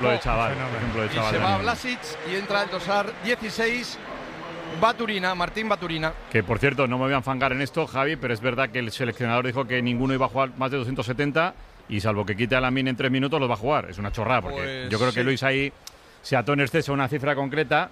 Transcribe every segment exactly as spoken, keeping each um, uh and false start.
de chaval, por ejemplo, de chaval. Y se va Vlasic y entra el dosar dieciséis, Baturina, Martín Baturina. Que por cierto, no me voy a enfangar en esto, Javi, pero es verdad que el seleccionador dijo que ninguno iba a jugar más de doscientos setenta y salvo que quite a Lamine en tres minutos los va a jugar. Es una chorrada, porque pues yo creo sí. que Luis ahí se ató en exceso a una cifra concreta.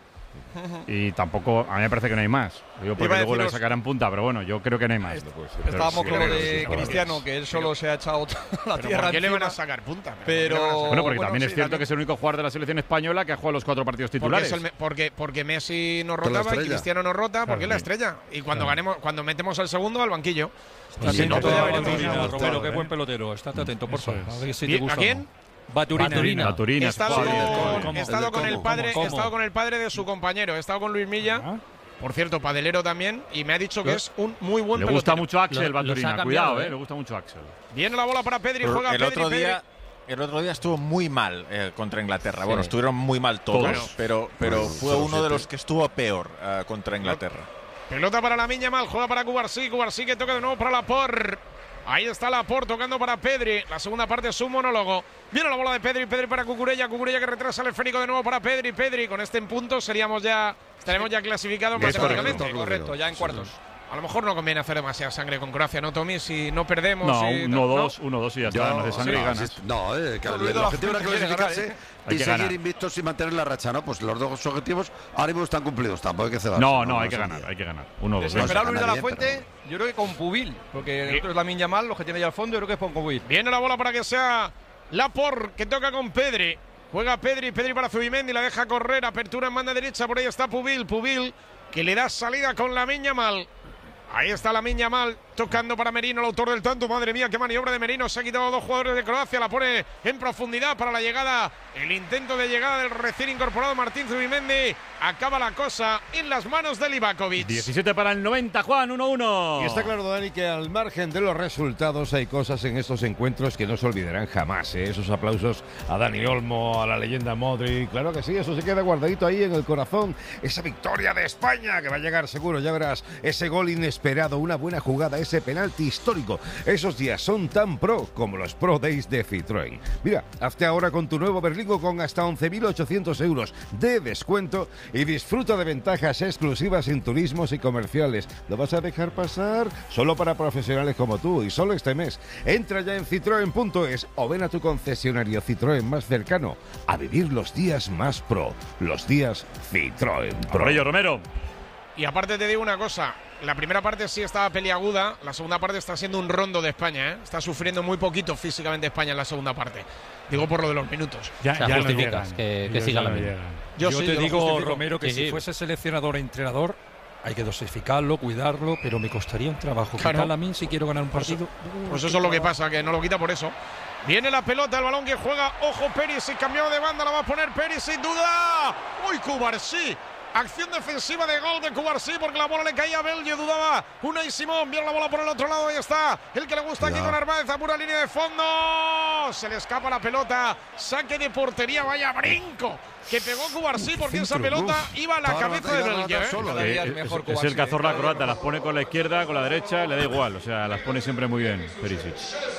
Y tampoco, a mí me parece que no hay más. Digo porque luego le sacarán punta, pero bueno, yo creo que no hay más. Estábamos con lo de Cristiano, que él solo se ha echado la tierra. ¿Por qué le van a encima? sacar punta? Pero bueno, porque bueno, también es sí, cierto Dani. que es el único jugador de la selección española que ha jugado los cuatro partidos Porque, titulares. es el me- porque, porque Messi nos Por la rotaba y estrella. Cristiano nos rota, porque Claro, es la sí. estrella. Y cuando Claro. ganemos, cuando metemos al segundo, al banquillo. Está Sí, atento no, todavía a veremos. Baturina, Romero, qué ¿eh? buen pelotero. Estate atento, por Eso favor. es. A ver si te Bien, gusta. ¿a quién? Baturina. Baturina, He Baturina, estado, joder, con, ¿cómo? he estado ¿El de con el cómo? padre, ¿Cómo? he estado con el padre de su compañero, he estado con Luis Milla, Ah, por cierto, padelero también, y me ha dicho que es un muy buen Le pelotero. gusta mucho Axel, Lo- los ha Baturina. cambiado, Cuidado, ¿eh? eh, le gusta mucho Axel. Viene la bola para Pedri, Pero juega el Pedri, otro Pedri. día el otro día estuvo muy mal eh, contra Inglaterra. Bueno, estuvieron muy mal todos, Todos. pero pero Bueno, fue solo uno de siete. los que estuvo peor eh, contra Inglaterra. Pelota para la Miña Mal, juega para Cubarsí, Cubarsí que toca de nuevo para Laporte. Ahí está Laporte tocando para Pedri. La segunda parte es un monólogo. Viene la bola de Pedri, Pedri para Cucurella, Cucurella que retrasa el esférico de nuevo para Pedri, Pedri. Con este en punto seríamos ya, estaremos ya clasificados Es matemáticamente. correcto. Correcto, ya en cuartos. A lo mejor no conviene hacer demasiada sangre con Croacia, ¿no, Tommy? Si no perdemos. No, y uno tal, dos, uno dos y ya está. No hace sangre y no, ganas. sí, no, eh, que el, Olvido el la objetivo era gente que quiere clasificarse ganar, Hay y que seguir ganar. invictos y mantener la racha, ¿no? Pues los dos objetivos ahora mismo están cumplidos, tampoco hay que cebarse. No, no, hay que se ganar, olvide. hay que ganar. Uno dos. Desesperado Vamos Luis a de la ganar bien, Fuente, yo creo que con Pubil, porque el otro es la Miña Mal, los que tiene ya al fondo, yo creo que es con Pubil. Viene la bola para que sea Laporte, que toca con Pedri. Juega Pedri, Pedri para Zubimendi, la deja correr. Apertura en banda derecha, por ahí está Pubil. Pubil, que le da salida con la Miña Mal. Ahí está la Miña Mal, tocando para Merino, el autor del tanto. Madre mía, qué maniobra de Merino. Se ha quitado dos jugadores de Croacia, la pone en profundidad para la llegada. El intento de llegada del recién incorporado Martín Zubimendi. Acaba la cosa en las manos de Livakovic. diecisiete para el noventa, Juan, uno uno. Y está claro, Dani, que al margen de los resultados hay cosas en estos encuentros que no se olvidarán jamás, ¿eh? Esos aplausos a Dani Olmo, a la leyenda Modric, claro que sí, eso se queda guardadito ahí en el corazón. Esa victoria de España que va a llegar seguro, ya verás, ese gol inesperado, una buena jugada, ese penalti histórico. Esos días son tan pro como los Pro Days de Citroën. Mira, hazte ahora con tu nuevo Berlingo con hasta once mil ochocientos euros de descuento y disfruta de ventajas exclusivas en turismos y comerciales. ¿Lo vas a dejar pasar? Solo para profesionales como tú y solo este mes. Entra ya en citroen punto es o ven a tu concesionario Citroën más cercano a vivir los días más pro. Los días Citroën Pro. Por ello, Romero. Y aparte te digo una cosa, la primera parte sí estaba peliaguda, la segunda parte está siendo un rondo de España, ¿eh? Está sufriendo muy poquito físicamente España en la segunda parte. Digo por lo de los minutos. Ya, O sea, ya no justificas llegan. que- que Ellos siga ya la no misma. llegan. Yo, Yo sí, te lo digo, justifico. Romero, que Sí, si sí. fuese seleccionador e entrenador, hay que dosificarlo, cuidarlo, pero me costaría un trabajo. Claro. Quitarle a mí si quiero ganar un partido. Pues eso es lo que pasa, que no lo quita por eso. Viene la pelota, el balón que juega, ojo Perisic, cambiado de banda, la va a poner Perisic, duda. ¡Uy, Cubarsí! Acción defensiva de gol de Cubarsí porque la bola le caía a Belge, dudaba Unai Simón, viene la bola por el otro lado, ahí está el que le gusta aquí con Narváez, a pura línea de fondo, se le escapa la pelota, saque de portería, vaya brinco que pegó Cubarsí porque esa pelota iba a la Toda la cabeza de batalla Belge, rata ¿eh? solo, Cada ¿eh? día es Eh, mejor es, es Cubarsí, el cazorla ¿eh? croata, las pone con la izquierda, con la derecha, le da igual, o sea, las pone siempre muy bien, Perisic.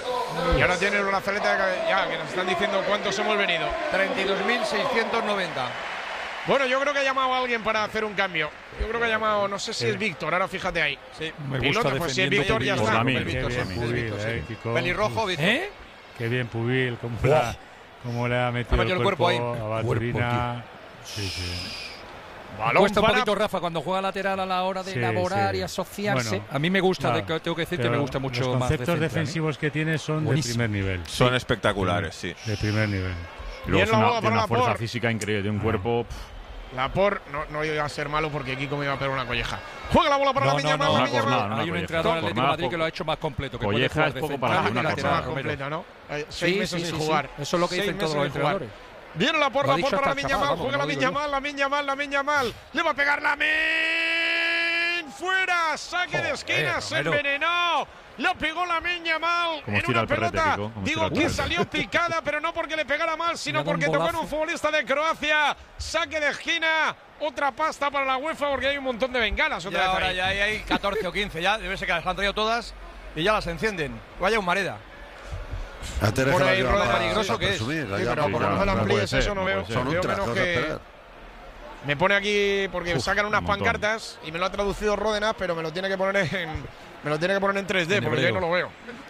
Y ahora tiene una brazaleta que- ya que nos están diciendo cuántos hemos venido. treinta y dos mil seiscientos noventa. Bueno, yo creo que ha llamado a alguien para hacer un cambio. Yo creo que ha llamado, no sé si Eh. es Víctor, ahora fíjate ahí. Sí. Me Pilota, gusta pues si es defendiendo Víctor ya Pubil. está. Por la mí. Qué Víctor, bien sí, Pubil, Víctor, eh, sí. Kiko. Pelirrojo, Víctor. ¿Eh? Qué bien Pubil, cómo, la- cómo le ha metido Ha el metido cuerpo, el cuerpo ahí. a Baturina. Sí, sí. Balón Cuesta un para- poquito, Rafa, cuando juega lateral a la hora de Sí, elaborar sí. y asociarse. Bueno, a mí me gusta, claro, de, tengo que decir que pero me gusta mucho los más conceptos de central, ¿eh? defensivos que tiene son Buenísimo. de primer nivel. Son espectaculares, sí. De primer nivel. Y luego Bien es la una, bola tiene para una fuerza Laporte. física increíble, tiene un cuerpo. pff, Laporte, no, no iba a ser malo porque Kiko me iba a pegar una colleja. Juega la bola para No, la Miña no, Mal, no, la una Miña cornada, Mal. no, Hay un colleja. entrenador del Atlético de Jornada Madrid que poco. lo ha hecho más completo. Que Colleja puede jugar es de poco central para y una La lateral, temporada cornada. Romero. completa, ¿no? Eh, Sí, Seis meses sí, sin sí, jugar. sí. Eso es lo que Seis dicen todos meses los sin jugar. entrenadores. Viene la por Lo ha la dicho por para la hasta el Miña chaval, Mal, vamos, juega la no lo Miña digo yo. Mal, la Miña Mal, la Miña Mal. Le va a pegar la Min. Fuera, saque de Joder, esquina, se Romero. envenenó. La pegó la Miña Mal Cómo en estira una el perrete, pelota. Kiko, cómo Digo estira el que perrete. salió picada, pero no porque le pegara mal, sino Le da un porque tocó en bolazo. un futbolista de Croacia. Saque de esquina, otra pasta para la UEFA porque hay un montón de bengalas. Otra Ya vez ahora ahí. ya hay, hay catorce o quince, ya debe ser que las han traído todas y ya las encienden. Vaya humareda. Por ahí Rodena peligroso que es. Sí, pero por lo menos la amplíes, eso no veo. Veo menos que. Me pone aquí porque Uf, sacan unas pancartas y me lo ha traducido Ródenas, pero me lo tiene que poner en me lo tiene que poner en tres D porque yo no lo veo.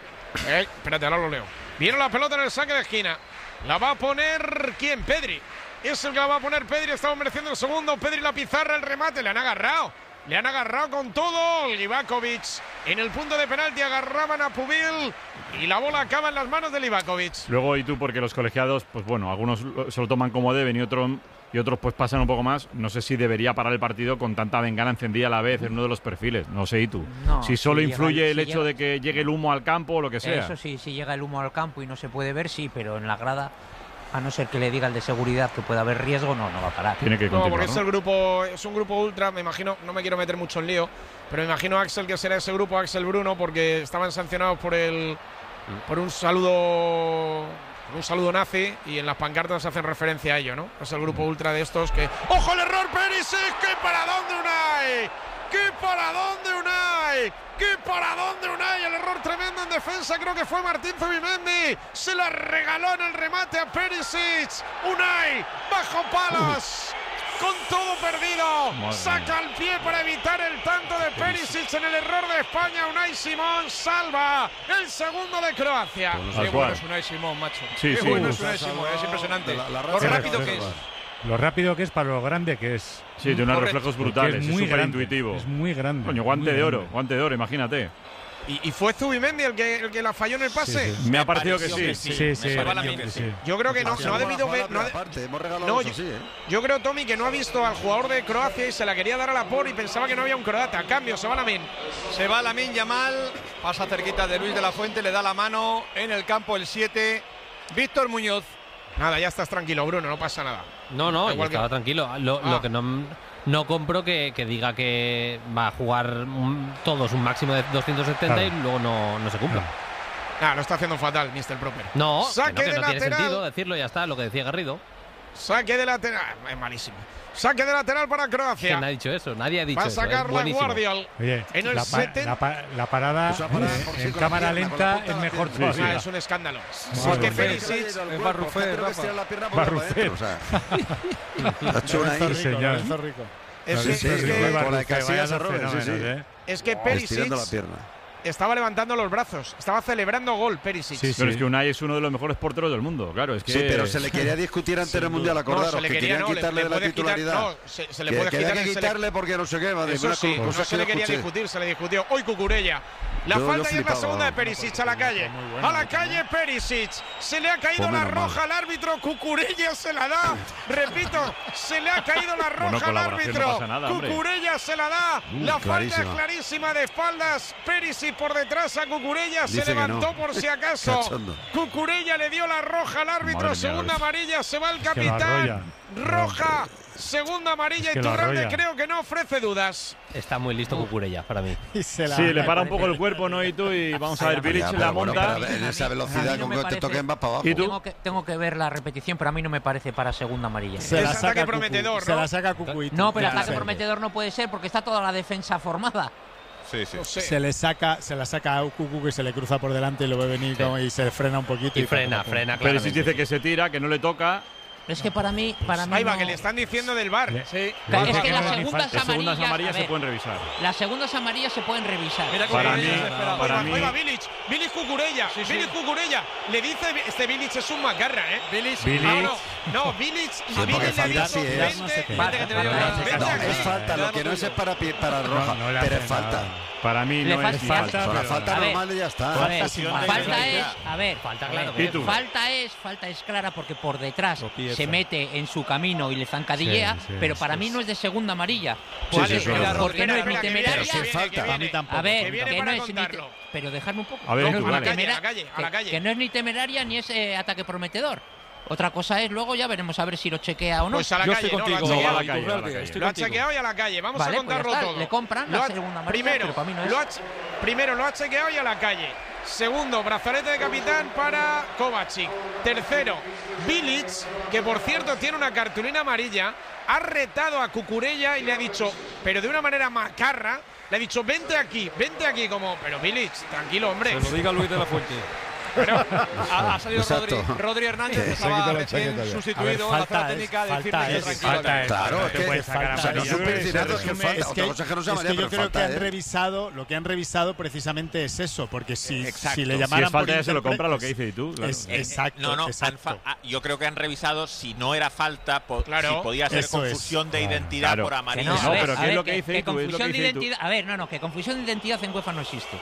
Eh, espérate, ahora lo leo. Viene la pelota en el saque de esquina. La va a poner ¿quién? Pedri. Es el que la va a poner Pedri. Estamos mereciendo el segundo. Pedri la pizarra, el remate. Le han agarrado. Le han agarrado con todo. Livakovic en el punto de penalti agarraban a Pubil y la bola acaba en las manos de Livakovic. Luego, y tú, porque los colegiados, pues bueno, algunos se lo toman como deben y otros y otros pues pasan un poco más. No sé si debería parar el partido con tanta bengala encendida a la vez en uno de los perfiles. No sé, ¿y tú? No, si solo si influye llega, el si hecho llega, de que llegue el humo al campo o lo que sea. Eso sí, si llega el humo al campo y no se puede ver, sí, pero en la grada, a no ser que le diga el de seguridad que pueda haber riesgo, no, no va a parar. Tiene que No, continuar, porque ¿no? es el grupo, es un grupo ultra, me imagino, no me quiero meter mucho en lío, pero me imagino a Axel que será ese grupo, Axel Bruno, porque estaban sancionados por el por un saludo por un saludo nazi y en las pancartas hacen referencia a ello, ¿no? Es el grupo ultra de estos que ¡ojo el error Perisic! ¡Qué paradón de Unai! ¡Qué paradón de Unai! ¡Qué paradón de Unai! El error tremendo en defensa, creo que fue Martín Zubimendi. Se la regaló en el remate a Perisic. Unai, bajo palos. Con todo perdido. Madre Saca mía. el pie para evitar el tanto de Perisic en el error de España. Unai Simón salva el segundo de Croacia. Tal Qué cual. bueno es Unai Simón, macho. Sí, Qué sí. bueno es Uf, Unai Simón, es impresionante. La- la Lo raza rápido de- que es. Lo rápido que es para lo grande que es. Sí, tiene unos Correcto. reflejos Porque brutales, es muy súper grande, intuitivo. Es muy grande. Coño, guante muy de oro, grande. guante de oro, imagínate. Y, y fue Zubimendi el que, el que la falló en el pase. Sí, Me ha parecido que sí. Sí, sí. Me parece sí, que sí. Yo creo que no, Sí, no ha buena debido ver. jugada, no ha pero de- aparte, hemos regalado No, eso, yo, sí, ¿eh? yo creo, Tommy, que no ha visto al jugador de Croacia y se la quería dar a la por y pensaba que no había un croata. Cambio, se va Lamin. Se va Lamine Yamal, pasa cerquita de Luis de la Fuente, le da la mano en el campo el siete, Víctor Muñoz. Nada, ya estás tranquilo, Bruno, no pasa nada. No, no, yo Igual que- estaba tranquilo. Lo, Ah. lo que no, no compro que, que diga que va a jugar un- todos un máximo de doscientos setenta Claro. y luego no, no se cumpla. Ah, lo está haciendo fatal, mister Proper. No, que Saque no, que de no tiene lateral. sentido decirlo, ya está, lo que decía Garrido. Saque de lateral. Es malísimo. Saque de lateral para Croacia. ¿Quién ha dicho eso? Nadie ha dicho Va a eso. sacar es la buenísimo. Guardiol. Oye, En el la, pa- setenta. la, pa- la parada Esa parada eh, por sí en con la cámara pierna, con la lenta punta es de la mejor pierna. todavía. Ah, es un escándalo. Madre Porque mía. Perisic. Es Barrufet, Creo que Rafa. estira la pierna por Barrufet. dentro, o sea. Ha hecho una Sí, ahí. señor. Es, Sí, que- sí, es sí, que, sí. Barrufet, Por la Casillas vaya a Robert, sí, fenómenos, sí. ¿eh? es que Perisic Estirando la pierna. estaba levantando los brazos. Estaba celebrando gol, Perisic. Sí, sí. Pero es que Unai es uno de los mejores porteros del mundo, claro. Es que Sí, pero se le quería discutir antes del Mundial, No, acordaros, se le que quería, querían no, le- quitarle le de la puede quitar- titularidad. no, se- se le Que- puede que quitar había en que sele- quitarle porque no sé qué, madre, Eso una sí, cosa no se que le yo quería escuché. discutir, se le discutió. Hoy Cucurella. La Yo- yo falta y es la flipaba, segunda de vamos. Perisic a la calle. A la calle Perisic. Se le ha caído Pues la menos mal. roja al árbitro. Cucurella se la da. Repito, se le ha caído la Bueno, roja al colaboración, árbitro. no pasa nada, hombre. Cucurella se la da. Uh, La falta clarísima. es clarísima de espaldas. Perisic por detrás a Cucurella. Se Dice que levantó no. por si acaso. Cachondo. Cucurella le dio la roja al árbitro. Madre mía, Segunda Luis. amarilla. Se va el que lo capitán. arrollan. Roja. Segunda amarilla. Es que Y lo Turralde arrolla. creo que no ofrece dudas. Está muy listo Cucurella para mí. Sí, le para un poco el cuerpo, ¿no? Y tú, y vamos a ver, Bilic Ya, la pero bueno, monta. pero en esa A velocidad mí no con me que te parece- toquen vas para abajo. ¿Y tú? Tengo que, tengo que ver la repetición, pero a mí no me parece para segunda amarilla. Se la Es ataque saca prometedor, Se ¿no? la saca Cucuy. No, pero Claro. ataque prometedor no puede ser porque está toda la defensa formada. Sí, sí. No sé. Se le saca, se la saca a Cucu que se le cruza por delante y lo ve venir como- y se frena un poquito. Y frena, pum, pum. frena Pero si claramente. dice que se tira, que no le toca. Es que para mí, para mí Ahí va, no- que le están diciendo del bar. Le- Sí. Claro, Dice es que que las no, ni segundas falta. Las segundas amarillas, amarillas a se ver, pueden revisar. las segundas amarillas se pueden revisar. Mira cómo Para viene mí, desesperado. para Ahí va, mí- ahí va Bilic. Bilic Cucurella. Bilic Cucurella. Le dice, este Bilic es un macarra, ¿eh? Bilic. Bilic. Ah, no, no, Bilic. porque Bilic le ha falta dicho, sí es. vente, No sé qué. vente que te digo, Falta, vente No, aquí. es falta, lo que no es es para, pi- para roja, No, no le pero es hace falta. nada. Para mí Le no falta- es falta, falta. Con la pero- falta A ver, normal y ya está. A ver, sin falta falta. es, a ver, Falta, a claro ver, que es. falta es, falta es clara porque por detrás Tropieza. se mete en su camino y le zancadillea, Sí, sí, pero sí, para sí. mí no es de segunda amarilla. Sí, Porque, sí, eso es verdad. porque no es ni Espera, que viene, temeraria. Pero sí que falta. viene, que A mí viene. tampoco. A ver, Que viene que no para es ni contarlo. te- pero dejadme un poco. A ver, Que no tú, es ni vale. A la calle, temera- a la calle, a la que- calle. que no es ni temeraria ni es eh, ataque prometedor. Otra cosa es, luego ya veremos a ver si lo chequea o no. Pues a la Yo calle, estoy ¿no? contigo. Lo ha No, va a chequeado. la calle, va a la Iturralde, calle. estoy Lo ha contigo. chequeado y a la calle. Vamos Vale, a pues ya contarlo está, todo. le compran Lo la ha- segunda amarilla, primero, pero para mí no es. lo ha che- primero lo ha chequeado y a la calle. Segundo, brazalete de capitán para Kovacic. Tercero, Bilic, que por cierto tiene una cartulina amarilla, ha retado a Cucurella y le ha dicho, pero de una manera macarra, le ha dicho, vente aquí, vente aquí, como, pero Bilic, tranquilo, hombre. Se lo diga Luis de la Fuente. Bueno, ha, ha salido Exacto. Rodri, Rodri Hernández, Sí. que Se ha estaba quitado la recién chaqueta ya. sustituido A ver, en la zona falta técnica es, de decirle falta que es, tranquilo. falta es. Claro, No es te que puedes sacar o sea, no amarilla. es un piscinazo, es que Es falta. que, Otra cosa es que no sea es que amarilla, yo pero creo que falta, han ¿eh? revisado, lo que han revisado precisamente es eso, porque si, Exacto. si le Si llamaran es falta por ya se lo interpre- compra lo que dice y tú. Claro. Es, Eh, eh, exacto, no, no, han exacto. fa- ah, yo creo que han revisado si no era falta, po- Claro, si podía ser eso es. confusión de Claro. identidad Claro. por Que amarilla. no, a ver, pero a ¿qué es ver, lo que dice que Itu? Es lo que confusión de dice Itu. identidad. A ver, no, no, que confusión de identidad en UEFA no existe.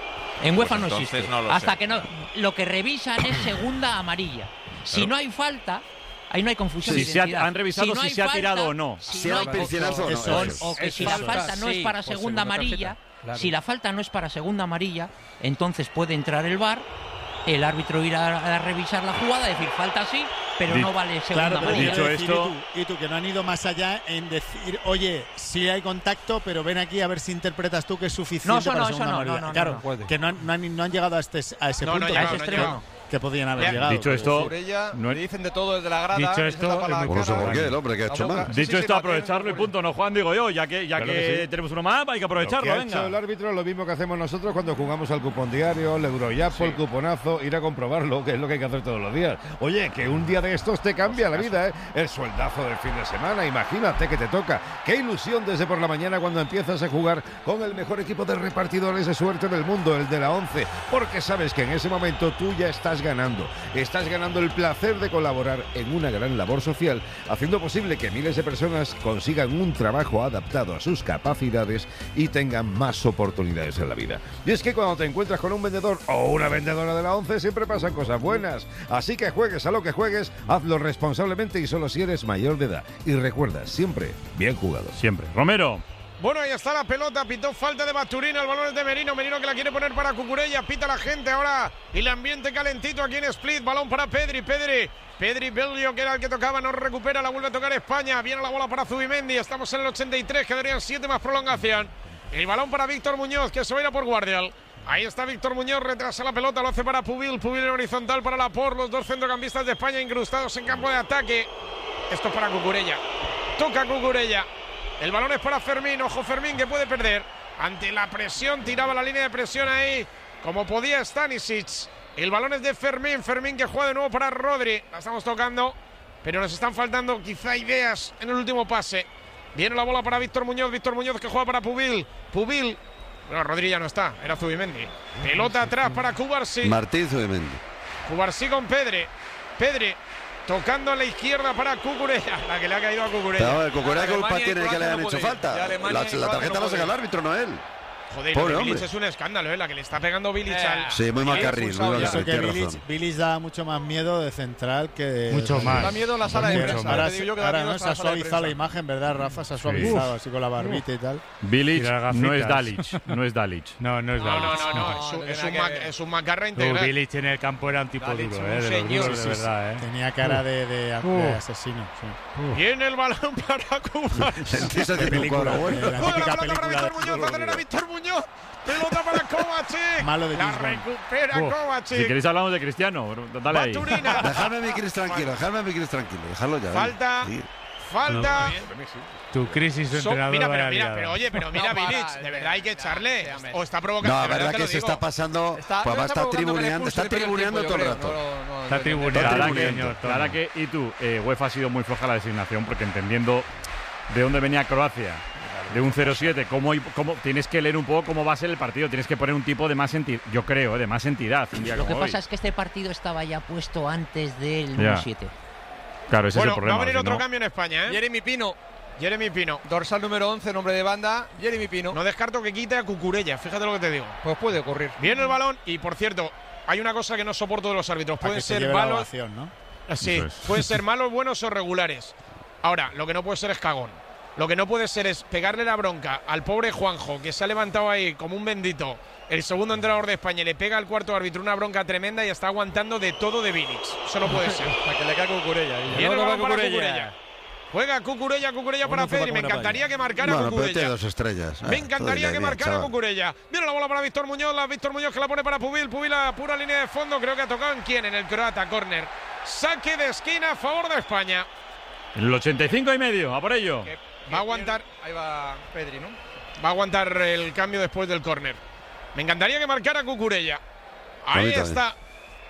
En UEFA Pues no entonces existe. no lo Hasta sé. que no. Lo que revisan es segunda amarilla. Si no hay falta, ahí no hay confusión Si de se ha- identidad. han revisado no si hay se ha falta, tirado o no. Si Si no era hay un piscinazo o no. Eso eso es. es. o que Es si la falta, falta no es sí, para por segunda segunda amarilla, tarjeta. Claro. si la falta no es para segunda amarilla, entonces puede entrar el V A R, el árbitro ir a, a revisar la jugada, decir falta sí, pero Di- no vale segunda Claro, pero amarilla. Dicho quiero decir, esto- y tú, y tú, que no han ido más allá en decir, oye, sí hay contacto, pero ven aquí a ver si interpretas tú que es suficiente No, eso para no, eso segunda no, amarilla. no, no, claro, no, puede. que no han, no, han, no han llegado a, este, a ese No, no punto, han que- llegado, no han que- llegado. que podían haber Ya, llegado. dicho esto, Cucurella, no- le dicen de todo desde la grada. Dicho esa esto, tapa la es muy Pues no sé cara, por qué, el hombre, que ha la hecho boca. mal. Sí, Dicho sí, esto, no, aprovecharlo y tiene- punto, ¿no, Juan? Digo yo, ya que, ya Claro que, que sí. tenemos uno más, hay que Lo aprovecharlo, que ha venga. hecho el árbitro lo mismo que hacemos nosotros cuando jugamos al cupón diario, el Euroyapo, el cuponazo, ir a comprobarlo, que es lo que hay que hacer todos los días. Oye, que un día de estos te cambia la vida, ¿eh? El sueldazo del fin de semana, imagínate que te toca. Qué ilusión desde por la mañana cuando empiezas a jugar con el mejor equipo de repartidores de suerte del mundo, el de la once, porque sabes que en ese momento tú ya estás ganando. Estás ganando el placer de colaborar en una gran labor social, haciendo posible que miles de personas consigan un trabajo adaptado a sus capacidades y tengan más oportunidades en la vida. Y es que cuando te encuentras con un vendedor o una vendedora de la once siempre pasan cosas buenas. Así que juegues a lo que juegues, hazlo responsablemente y solo si eres mayor de edad. Y recuerda, siempre bien jugado. Siempre. Romero. Bueno, ahí está la pelota, pitó falta de Basturina, el balón es de Merino, Merino que la quiere poner para Cucurella, pita la gente ahora y el ambiente calentito aquí en Split, balón para Pedri, Pedri, Pedri Belio que era el que tocaba, no recupera, la vuelve a tocar España, viene la bola para Zubimendi, estamos en el ochenta y tres, quedarían siete más prolongación, el balón para Víctor Muñoz que se va a ir a por Guardial. Ahí está Víctor Muñoz, retrasa la pelota, lo hace para Pubil, Pubil en horizontal para Laporte, los dos centrocampistas de España incrustados en campo de ataque. Esto es para Cucurella, toca Cucurella. El balón es para Fermín, ojo Fermín que puede perder. Ante la presión, tiraba la línea de presión ahí, como podía Stanisic. El balón es de Fermín, Fermín que juega de nuevo para Rodri. La estamos tocando, pero nos están faltando quizá ideas en el último pase. Viene la bola para Víctor Muñoz, Víctor Muñoz que juega para Pubil. Pubil, bueno, Rodri ya no está, era Zubimendi. Pelota atrás para Cubarsí. Martín Zubimendi. Cubarsí con Pedri. Pedri. Tocando a la izquierda para Cucurella, la que le ha caído a Cucurella. Pero el Cucurella, ¿qué culpa Alemania y tiene de que le Croacia hayan no hecho puede ir. falta? De Alemania La, y la Croacia tarjeta no la saca puede el ir. árbitro, no él. Joder, Pobre lo de hombre. Bilic es un escándalo, ¿eh? La que le está pegando Bilic al... Sí, muy macarrín, muy Y macarrín, eso que tiene Bilic, razón. Bilic da mucho más miedo de central que de Mucho de- más. Da miedo en la sala de Porque prensa. Ahora, te digo yo que da ahora miedo no en se la ha sala de suavizado la prensa. imagen, ¿verdad, Rafa? Se ha suavizado así con la barbita y tal. Bilic Y las no es gafitas. Dalic, no es Dalic. No, no es No, Dalic. no, no, no, no, es un, no es tiene un, nada ma- que ver. es un macarra Tú, integral. Bilic en el campo era un tipo Dalic, duro, un ¿eh? De los señor. duros, Sí, de sí, verdad, ¿eh? Tenía cara de, de, de Uh. asesino. Sí. Viene el balón para Cuba. Sentirse Qué haciendo un película, cuadro bueno. eh, la Juega típica la pelota para película Víctor de Muñoz, acelera Víctor Muñoz. Pelota para Kovacic. Malo de La James Bond. recupera Uh, Kovacic. si queréis hablamos de Cristiano, dale ahí. Basturina. Dejadme a mi Cris tranquilo, dejadme a mi Cris tranquilo, dejadlo ya. venga. Falta. Sí. Falta. Tu crisis de So- entrenador mira, pero vaya mira, liada. pero oye, pero mira, No, para, Bilic, de eh, verdad hay que ya, echarle. ya, hombre. O está provocando. No, de la verdad te que lo se digo. está pasando, Está, pues va a no estar provocando que le tribuneando, está expulse el primer tribuneando tiempo, todo el yo rato. creo. No, no, no, Está no, tribuneando. La verdad tribuneando, que, Tony. la verdad que, y tú, eh, UEFA ha sido muy floja la designación porque entendiendo de dónde venía Croacia, de un cero siete, cómo, cómo tienes que leer un poco cómo va a ser el partido, tienes que poner un tipo de más entidad, yo creo, eh, de más entidad. Un día Lo que como pasa hoy. es que este partido estaba ya puesto antes del Ya. uno siete. Claro, ese Bueno, es el problema. va a venir si otro no- cambio en España, ¿eh? Jeremy Pino, Jeremy Pino. dorsal número once, nombre de banda, Jeremy Pino. No descarto que quite a Cucurella, fíjate lo que te digo. Pues puede ocurrir. Viene el balón y, por cierto, hay una cosa que no soporto de los árbitros. Para Pueden que se ser lleve la malos. ovación, ¿no? Sí, Eso es. pueden ser malos, buenos o regulares. Ahora, lo que no puede ser es cagón. Lo que no puede ser es pegarle la bronca al pobre Juanjo, que se ha levantado ahí como un bendito, el segundo entrenador de España, y le pega al cuarto árbitro una bronca tremenda y está aguantando de todo de Bilic. Eso no puede ser. Para que le caiga Cucurella. Viene el balón para Cucurella. Juega Cucurella, Cucurella para Bueno, Pedri. Me buena encantaría que marcara Bueno, pero tiene Cucurella. dos estrellas. Me Ah, encantaría todo que bien, marcara chaval. Cucurella. Viene la bola para Víctor Muñoz. La Víctor Muñoz que la pone para Pubil. Pubil a pura línea de fondo. Creo que ha tocado en quién, en el croata, córner. Saque de esquina a favor de España. En el ochenta y cinco y medio, a por ello. Que- Va a aguantar. Ahí va Pedri, ¿no? Va a aguantar el cambio después del córner. Me encantaría que marcara Cucurella. A mí Ahí también. está.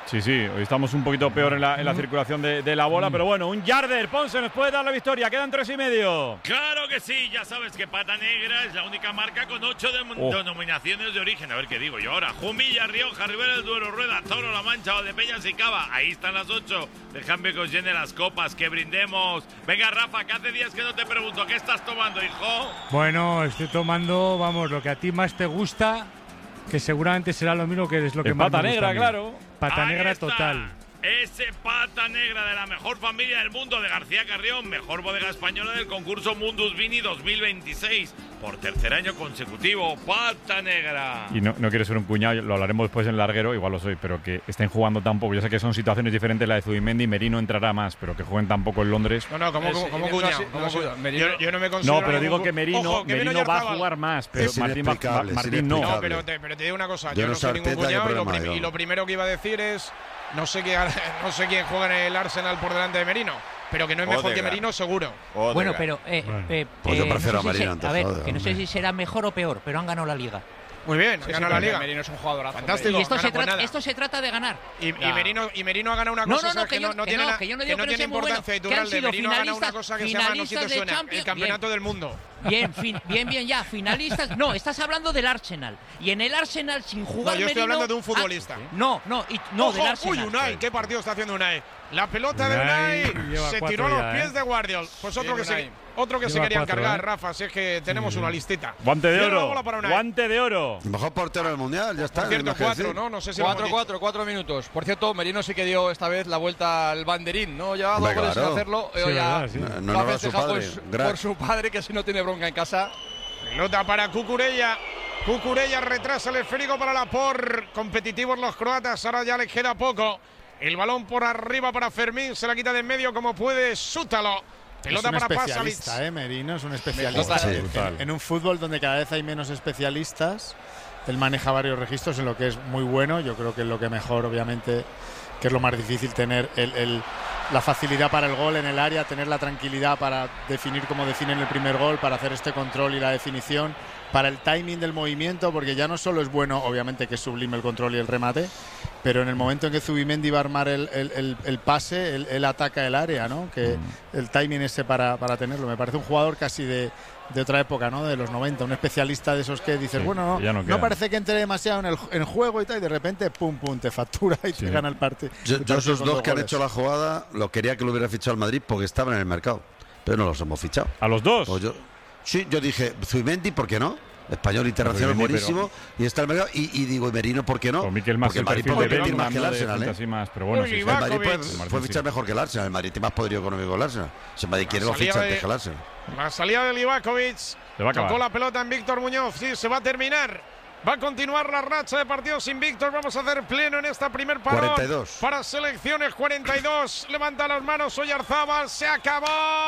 Sí, sí, hoy estamos un poquito peor en la, en la circulación de, de la bola, pero bueno, un yarder, Ponce, nos puede dar la victoria, quedan tres y medio. Claro que sí, ya sabes que Pata Negra es la única marca con ocho de Oh. denominaciones de origen. A ver qué digo yo ahora. Jumilla, Rioja, Ribera del Duero, Rueda, Toro, La Mancha, Valdepeñas y Cava. Ahí están las ocho. Dejadme que os llene las copas, que brindemos. Venga, Rafa, que hace días que no te pregunto, ¿qué estás tomando, hijo? Bueno, estoy tomando, vamos, lo que a ti más te gusta, que seguramente será lo mismo que es lo que El más Pata me gusta Negra, a mí. claro. Pata Ahí Negra está. total. Ese Pata Negra de la mejor familia del mundo de García Carrión, mejor bodega española del concurso Mundus Vini dos mil veintiséis. Por tercer año consecutivo, Pata Negra. Y no, no quiero ser un cuñado, lo hablaremos después en larguero, igual lo soy, pero que estén jugando tan poco. Yo sé que son situaciones diferentes, la de Zubimendi, Merino entrará más, pero que jueguen tan poco en Londres. No, no, como, como, como cuñado. como cuñado. Yo, yo no me considero. No, pero digo ningún- que Merino, Ojo, que Merino Mino va a Oyarzabal- jugar más, pero Es Martín, va- inexplicable, Martín es no. No, inexplicable. pero te, pero te digo una cosa, Yo yo, no no sé soy ningún Arteta, qué cuñado y lo, problema prim- hay, y ¿no? lo primero que iba a decir es no sé qué, no sé quién juega en el Arsenal por delante de Merino, pero que no es mejor que Odegaard. Merino seguro. Odegaard. Bueno, pero eh, Bueno. eh, Pues yo eh, prefiero no sé a si Merino se- antes, a ver, joder, que no sé hombre. si será mejor o peor, pero han ganado la liga. Muy bien, Sí, gana sí, la porque liga. Merino es un jugadorazo. Fantástico. Y esto gana se, por trata, nada. esto se trata de ganar. Y, y Ya. Merino, y Merino ha ganado una No, cosa, no, no, ¿sabes? que que yo- no, no que tiene no, na- que yo no que digo no que no tiene sea muy bueno, importancia que han Iturralde. sido Merino ha ganado una finalistas- cosa que se llama, no sé si te finalistas de suena, el Champions, campeonato bien. del mundo. Bien, fin, bien, bien, ya, finalistas. No, estás hablando del Arsenal. Y en el Arsenal, sin jugar No, yo estoy Merino- hablando de un futbolista. Ah, no, no, y- no, Ojo, del Arsenal. uy, Unai, qué partido está haciendo Unai. La pelota de Unai Unai lleva se cuatro tiró a los ya, pies ¿eh? de Guardiol. Pues otro Bien, que se, Unai. otro que se Lleva quería cuatro, encargar, ¿eh? Rafa, si es que tenemos una listita. Guante de Cierra la oro, bola para Unai. guante de oro. Mejor portero del mundial, ya está. Por cierto, no hay más que cuatro, decir. ¿no? No sé si lo Cuatro, hemos dicho. cuatro, cuatro minutos. Por cierto, Merino sí que dio esta vez la vuelta al banderín, ¿no? Llevaba dos Hombre, goles sin claro. hacerlo. Sí, Eh, ya verdad, sí. No, no, lo ha no, a su festejado padre, pues, Gra- por su padre, que así no tiene bronca en casa. Pelota para Cucurella. Cucurella retrasa el esférico para la por. Competitivos los croatas, ahora ya les queda poco. El balón por arriba para Fermín, se la quita de en medio como puede Sútalo. Pelota es un para Pasalic. especialista, ¿eh? Merino es un especialista. Total, en, total. en un fútbol donde cada vez hay menos especialistas, él maneja varios registros en lo que es muy bueno. Yo creo que es lo que mejor, obviamente, que es lo más difícil, tener el, el- la facilidad para el gol en el área, tener la tranquilidad para definir como definen el primer gol, para hacer este control y la definición, para el timing del movimiento, porque ya no solo es bueno, obviamente que es sublime el control y el remate, pero en el momento en que Zubimendi va a armar el, el- el- el pase, él, él ataca el área, ¿no? Que el timing ese para, para tenerlo. Me parece un jugador casi de, de otra época, ¿no? De los noventa, un especialista de esos que dices, Sí, bueno, no, ya no no, quedan. parece que entre demasiado en el en juego y tal, y de repente, pum, pum, te factura y Sí. te gana el partido. Yo, el yo partido esos con dos dos que han goles. hecho la jugada, lo quería que lo hubiera fichado el Madrid porque estaban en el mercado. Pero no los hemos fichado. ¿A los dos? Pues yo, sí, yo dije, Zubimendi, ¿por qué no? Español internacional Zubimendi, buenísimo. Y está en el mercado. Y, y digo, ¿y Merino, por qué no? Con Mikel más Porque el el Madrid perfil puede de invertir Bellingham, más que el no de Arsenal, gente ¿eh? así más, pero bueno, Uy, sí, sí. El Madrid puede, Ivakovic. Martín, puede sí. fichar mejor que el Arsenal. El Madrid tiene más poderío económico que el Arsenal. Si el Madrid quiere lo salida ficha de- antes que el Arsenal. La salida de Livakovic. Se va a acabar. Tocó la pelota en Víctor Muñoz. Sí, se va a terminar. Va a continuar la racha de partidos sin Víctor. Vamos a hacer pleno en esta primer parón. cuarenta y dos. Para selecciones, cuarenta y dos. Levanta las manos Oyarzabal. Se acabó.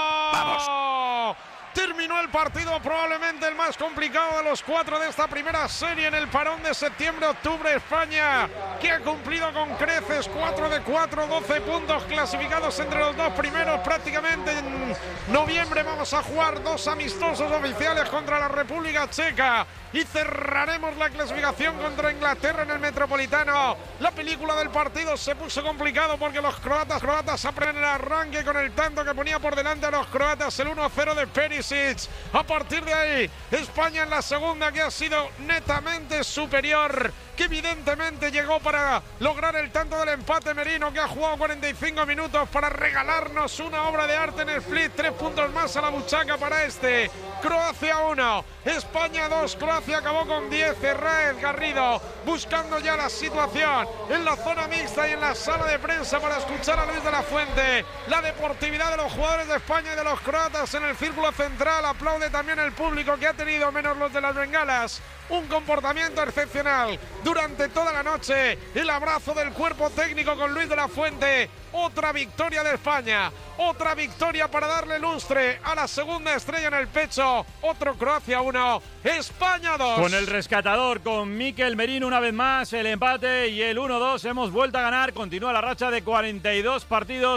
¡Vamos! Terminó el partido, probablemente el más complicado de los cuatro de esta primera serie en el parón de septiembre-octubre. España, que ha cumplido con creces, cuatro de cuatro, doce puntos clasificados entre los dos primeros. Prácticamente en noviembre vamos a jugar dos amistosos oficiales contra la República Checa y cerraremos la clasificación contra Inglaterra en el Metropolitano. La película del partido se puso complicado porque los croatas croatas aprenden el arranque con el tanto que ponía por delante a los croatas el uno cero de Perisic. A partir de ahí, España en la segunda, que ha sido netamente superior, que evidentemente llegó para lograr el tanto del empate. Merino, que ha jugado cuarenta y cinco minutos para regalarnos una obra de arte en el split. Tres puntos más a la buchaca para este. Croacia uno, España dos. Croacia acabó con diez. Herráez Garrido buscando ya la situación en la zona mixta y en la sala de prensa para escuchar a Luis de la Fuente. La deportividad de los jugadores de España y de los croatas en el círculo central. Aplaude también el público, que ha tenido, menos los de las bengalas, un comportamiento excepcional durante toda la noche. El abrazo del cuerpo técnico con Luis de la Fuente. Otra victoria de España, otra victoria para darle lustre a la segunda estrella en el pecho. Otro Croacia uno, España dos. Con el rescatador, con Mikel Merino una vez más, el empate y el uno dos. Hemos vuelto a ganar. Continúa la racha de cuarenta y dos partidos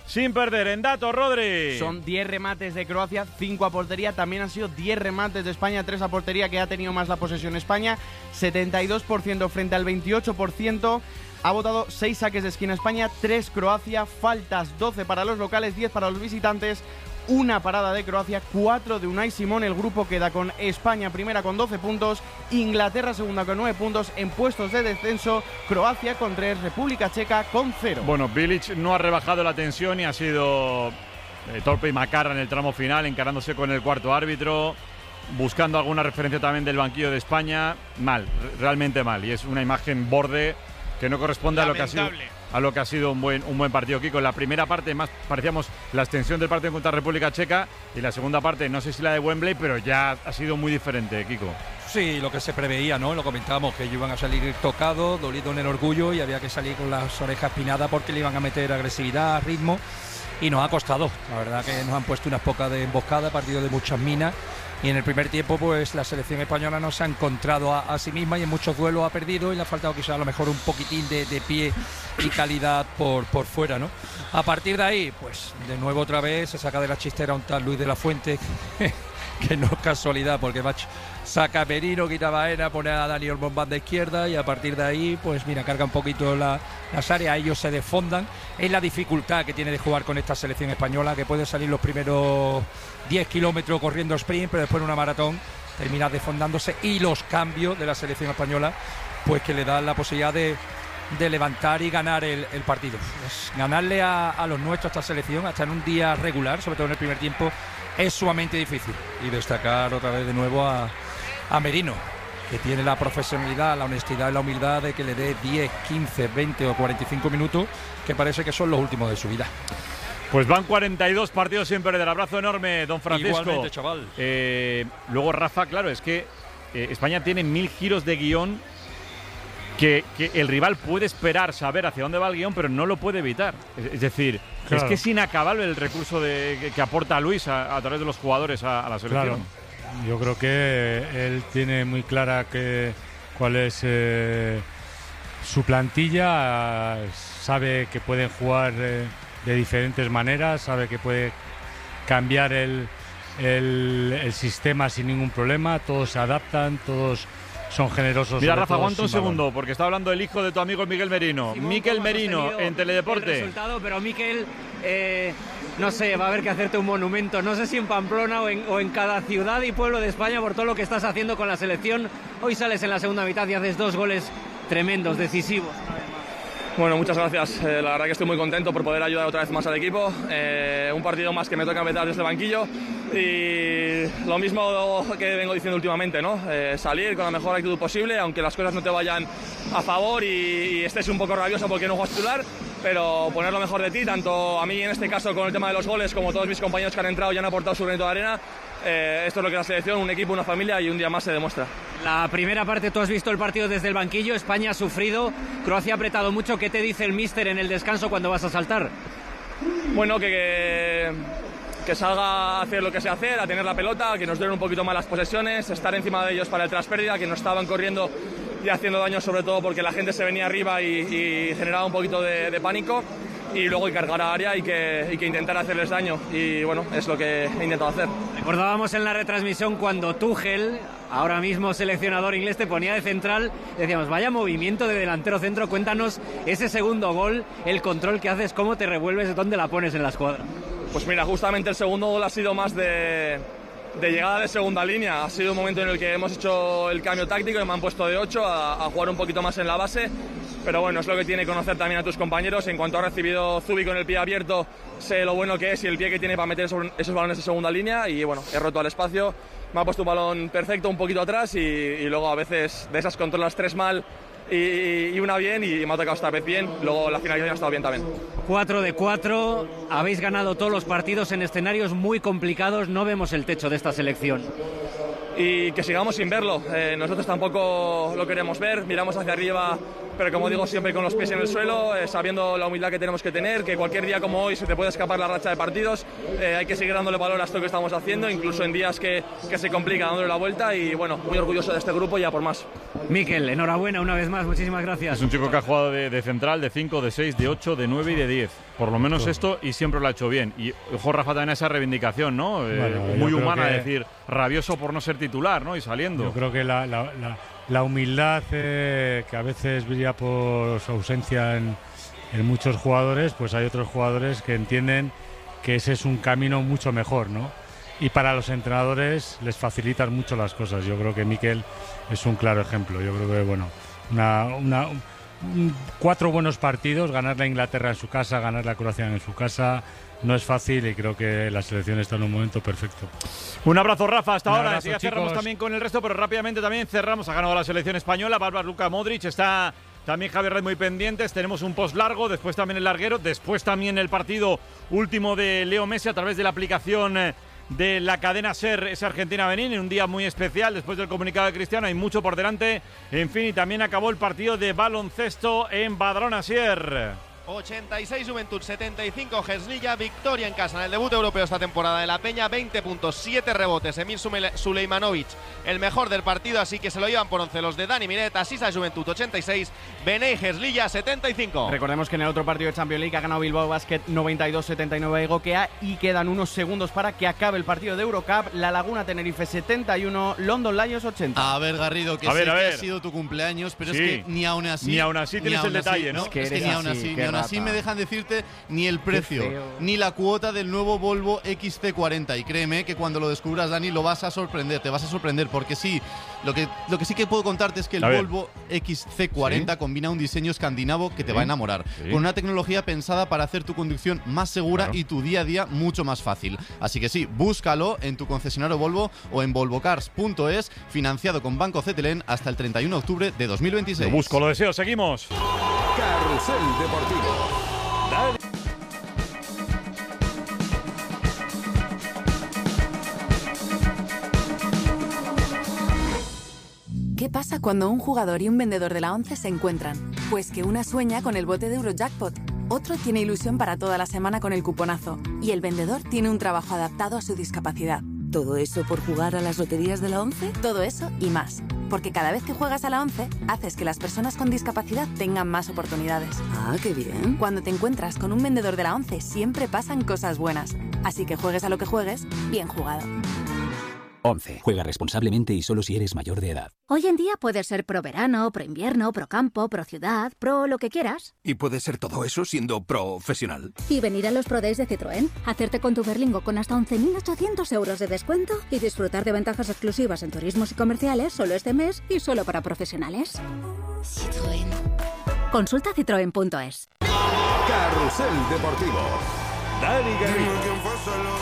sin perder. En datos, Rodri. Son diez remates de Croacia, cinco a portería. También han sido diez remates de España, tres a portería, que ha tenido más la posesión España. setenta y dos por ciento frente al veintiocho por ciento. Ha votado seis saques de esquina España, tres Croacia. Faltas doce para los locales, diez para los visitantes. Una parada de Croacia, cuatro de Unai Simón. El grupo queda con España primera con doce puntos, Inglaterra segunda con nueve puntos. En puestos de descenso, Croacia con tres, República Checa con cero. Bueno, Bilic no ha rebajado la tensión y ha sido eh, torpe y macarra en el tramo final, encarándose con el cuarto árbitro, buscando alguna referencia también del banquillo de España. Mal, realmente mal. Y es una imagen borde que no corresponde a lo que ha sido a lo que ha sido un buen un buen partido, Kiko. En la primera parte más parecíamos la extensión del partido contra República Checa, y la segunda parte no sé si la de Wembley, pero ya ha sido muy diferente, Kiko. Sí, lo que se preveía, ¿no? Lo comentábamos, que ellos iban a salir tocados, dolidos en el orgullo, y había que salir con las orejas pinadas porque le iban a meter agresividad, ritmo, y nos ha costado. La verdad que nos han puesto unas pocas de emboscada, partido de muchas minas. Y en el primer tiempo, pues la selección española no se ha encontrado a, a sí misma, y en muchos duelos ha perdido, y le ha faltado quizá a lo mejor un poquitín de, de pie y calidad por, por fuera, ¿no? A partir de ahí, pues de nuevo otra vez se saca de la chistera un tal Luis de la Fuente, que, que no es casualidad, porque va, saca a Merino, quita Baena, pone a Dani Olmo en banda izquierda, y a partir de ahí, pues mira, carga un poquito la, las áreas, ellos se desfondan. Es la dificultad que tiene de jugar con esta selección española, que puede salir los primeros diez kilómetros corriendo sprint, pero después en una maratón termina desfondándose, y los cambios de la selección española, pues que le dan la posibilidad de, de levantar y ganar el, el partido. Es ganarle a, a los nuestros, a esta selección, hasta en un día regular, sobre todo en el primer tiempo, es sumamente difícil. Y destacar otra vez de nuevo a, a Merino, que tiene la profesionalidad, la honestidad y la humildad de que le dé diez, quince, veinte o cuarenta y cinco minutos, que parece que son los últimos de su vida. Pues van cuarenta y dos partidos sin perder. Abrazo enorme, don Francisco. Igualmente, chaval. Eh, luego, Rafa, claro, es que eh, España tiene mil giros de guión que, que el rival puede esperar saber hacia dónde va el guión, pero no lo puede evitar. Es, es decir, claro, es que es inacabable el recurso de, que, que aporta Luis a, a través de los jugadores a, a la selección. Claro. Yo creo que él tiene muy clara que, cuál es eh, su plantilla, sabe que pueden jugar eh, de diferentes maneras, sabe que puede cambiar el, el, el sistema sin ningún problema, todos se adaptan, todos son generosos. Mira, Rafa, aguanta un segundo, porque está hablando el hijo de tu amigo Miguel Merino. Simón, Miquel Merino, en Teledeporte. El resultado, pero Miquel, eh, no sé, va a haber que hacerte un monumento, no sé si en Pamplona o en, o en cada ciudad y pueblo de España, por todo lo que estás haciendo con la selección. Hoy sales en la segunda mitad y haces dos goles tremendos, decisivos. Bueno, muchas gracias. Eh, la verdad que estoy muy contento por poder ayudar otra vez más al equipo. Eh, un partido más que me toca empezar desde el banquillo, y lo mismo que vengo diciendo últimamente, ¿no? Eh, salir con la mejor actitud posible, aunque las cosas no te vayan a favor y, y estés un poco rabioso porque no juegas titular, pero poner lo mejor de ti, tanto a mí en este caso con el tema de los goles, como todos mis compañeros que han entrado y han aportado su granito de arena. Eh, esto es lo que es la selección, un equipo, una familia, y un día más se demuestra. La primera parte, tú has visto el partido desde el banquillo, España ha sufrido, Croacia ha apretado mucho. ¿Qué te dice el míster en el descanso cuando vas a saltar? Bueno, que, que, que salga a hacer lo que sé hacer, a tener la pelota, que nos den un poquito más las posesiones, estar encima de ellos para el traspérdida, que nos estaban corriendo y haciendo daño, sobre todo porque la gente se venía arriba y, y generaba un poquito de, de pánico, y luego y cargar a área y que, y que intentar hacerles daño, y bueno, es lo que he intentado hacer. Recordábamos en la retransmisión cuando Tuchel, ahora mismo seleccionador inglés, te ponía de central, decíamos, vaya movimiento de delantero centro. Cuéntanos ese segundo gol, el control que haces, cómo te revuelves, dónde la pones en la escuadra. Pues mira, justamente el segundo gol ha sido más de, de llegada de segunda línea. Ha sido un momento en el que hemos hecho el cambio táctico y me han puesto de ocho a, a jugar un poquito más en la base. Pero bueno, es lo que tiene conocer también a tus compañeros. En cuanto ha recibido Zubi con el pie abierto, sé lo bueno que es y el pie que tiene para meter esos balones de segunda línea. Y bueno, he roto al espacio, me ha puesto un balón perfecto un poquito atrás, y, y luego a veces de esas controlas tres mal y, y una bien, y me ha tocado esta vez bien. Luego la finalización ha estado bien también. cuatro de cuatro, habéis ganado todos los partidos en escenarios muy complicados. No vemos el techo de esta selección. y que sigamos sin verlo. Eh, nosotros tampoco lo queremos ver, miramos hacia arriba, pero como digo, siempre con los pies en el suelo, eh, sabiendo la humildad que tenemos que tener, que cualquier día como hoy se te puede escapar la racha de partidos, eh, hay que seguir dándole valor a esto que estamos haciendo, incluso en días que, que se complica dándole la vuelta, y bueno, muy orgulloso de este grupo y a por más. Mikel, enhorabuena una vez más, muchísimas gracias. Es un chico que ha jugado de, de central, de cinco, de seis, de ocho, de nueve y de diez. Por lo menos Todo. esto, y siempre lo ha hecho bien. Y ojo, Rafa, también a esa reivindicación, ¿no? Eh, Bueno, yo muy creo humana, que- es decir, rabioso por no ser titular, ¿no? Y saliendo. Yo creo que la, la, la, la humildad eh, que a veces brilla por su ausencia en, en muchos jugadores, pues hay otros jugadores que entienden que ese es un camino mucho mejor, ¿no? Y para los entrenadores les facilitan mucho las cosas. Yo creo que Mikel es un claro ejemplo. Yo creo que, bueno, una, una, un- cuatro buenos partidos, ganar la Inglaterra en su casa, ganar la Croacia en su casa, no es fácil, y creo que la selección está en un momento perfecto. Un abrazo, Rafa, hasta Un ahora. abrazo, Enseguida cerramos chicos. también con el resto, pero rápidamente también cerramos. Ha ganado la selección española, Bárbara Luka Modric, está también Javier Red muy pendientes. Tenemos un post largo, después también el larguero, después también el partido último de Leo Messi a través de la aplicación eh, de la cadena SER, es Argentina-Benín, en un día muy especial después del comunicado de Cristiano. Hay mucho por delante. En fin, y también acabó el partido de baloncesto en Badalona Sier. ochenta y seis Juventud, setenta y cinco Herzliya, victoria en casa en el debut europeo esta temporada de la Peña, veinte puntos, siete rebotes, Emir Sumele- Suleimanovic, el mejor del partido, así que se lo llevan por once los de Dani Miret, Asisa Juventud ochenta y seis, Benei Herzliya setenta y cinco. Recordemos que en el otro partido de Champions League ha ganado Bilbao Basket noventa y dos setenta y nueve a Egoquea, y quedan unos segundos para que acabe el partido de Eurocup. La Laguna Tenerife setenta y uno, London Lions ochenta. A ver, Garrido, que A sé ver, a que ver. ha sido tu cumpleaños, pero Sí. es que ni aún así... Ni aún así tienes el detalle, ¿no? Es que, Es que ni eres aún así, así, qué ni aún así rata. me dejan decirte ni el precio, feo. ni la cuota del nuevo Volvo X C cuarenta. Y créeme que cuando lo descubras, Dani, lo vas a sorprender, te vas a sorprender, porque sí, lo que, lo que sí que puedo contarte es que el A ver. Volvo X C cuarenta Sí. combina un diseño escandinavo que te Sí. va a enamorar, Sí. con una tecnología pensada para hacer tu conducción más segura Claro. y tu día a día mucho más fácil. Así que sí, búscalo en tu concesionario Volvo o en volvocars punto es, financiado con Banco Cetelén hasta el treinta y uno de octubre de dos mil veintiséis. Lo busco, lo deseo, seguimos. Carrusel Deportivo. ¿Qué pasa cuando un jugador y un vendedor de la ONCE se encuentran? Pues que una sueña con el bote de Eurojackpot, otro tiene ilusión para toda la semana con el cuponazo y el vendedor tiene un trabajo adaptado a su discapacidad. ¿Todo eso por jugar a las loterías de la ONCE? Todo eso y más. Porque cada vez que juegas a la ONCE, haces que las personas con discapacidad tengan más oportunidades. Ah, qué bien. Cuando te encuentras con un vendedor de la ONCE, siempre pasan cosas buenas. Así que juegues a lo que juegues, bien jugado. once. Juega responsablemente y solo si eres mayor de edad. Hoy en día puedes ser pro verano, pro invierno, pro campo, pro ciudad, pro lo que quieras. Y puede ser todo eso siendo profesional. Y venir a los Pro Days de Citroën, hacerte con tu Berlingo con hasta once mil ochocientos euros de descuento y disfrutar de ventajas exclusivas en turismos y comerciales solo este mes y solo para profesionales. Citroën. Consulta citroen punto es. Carrusel Deportivo. Dani Garrido.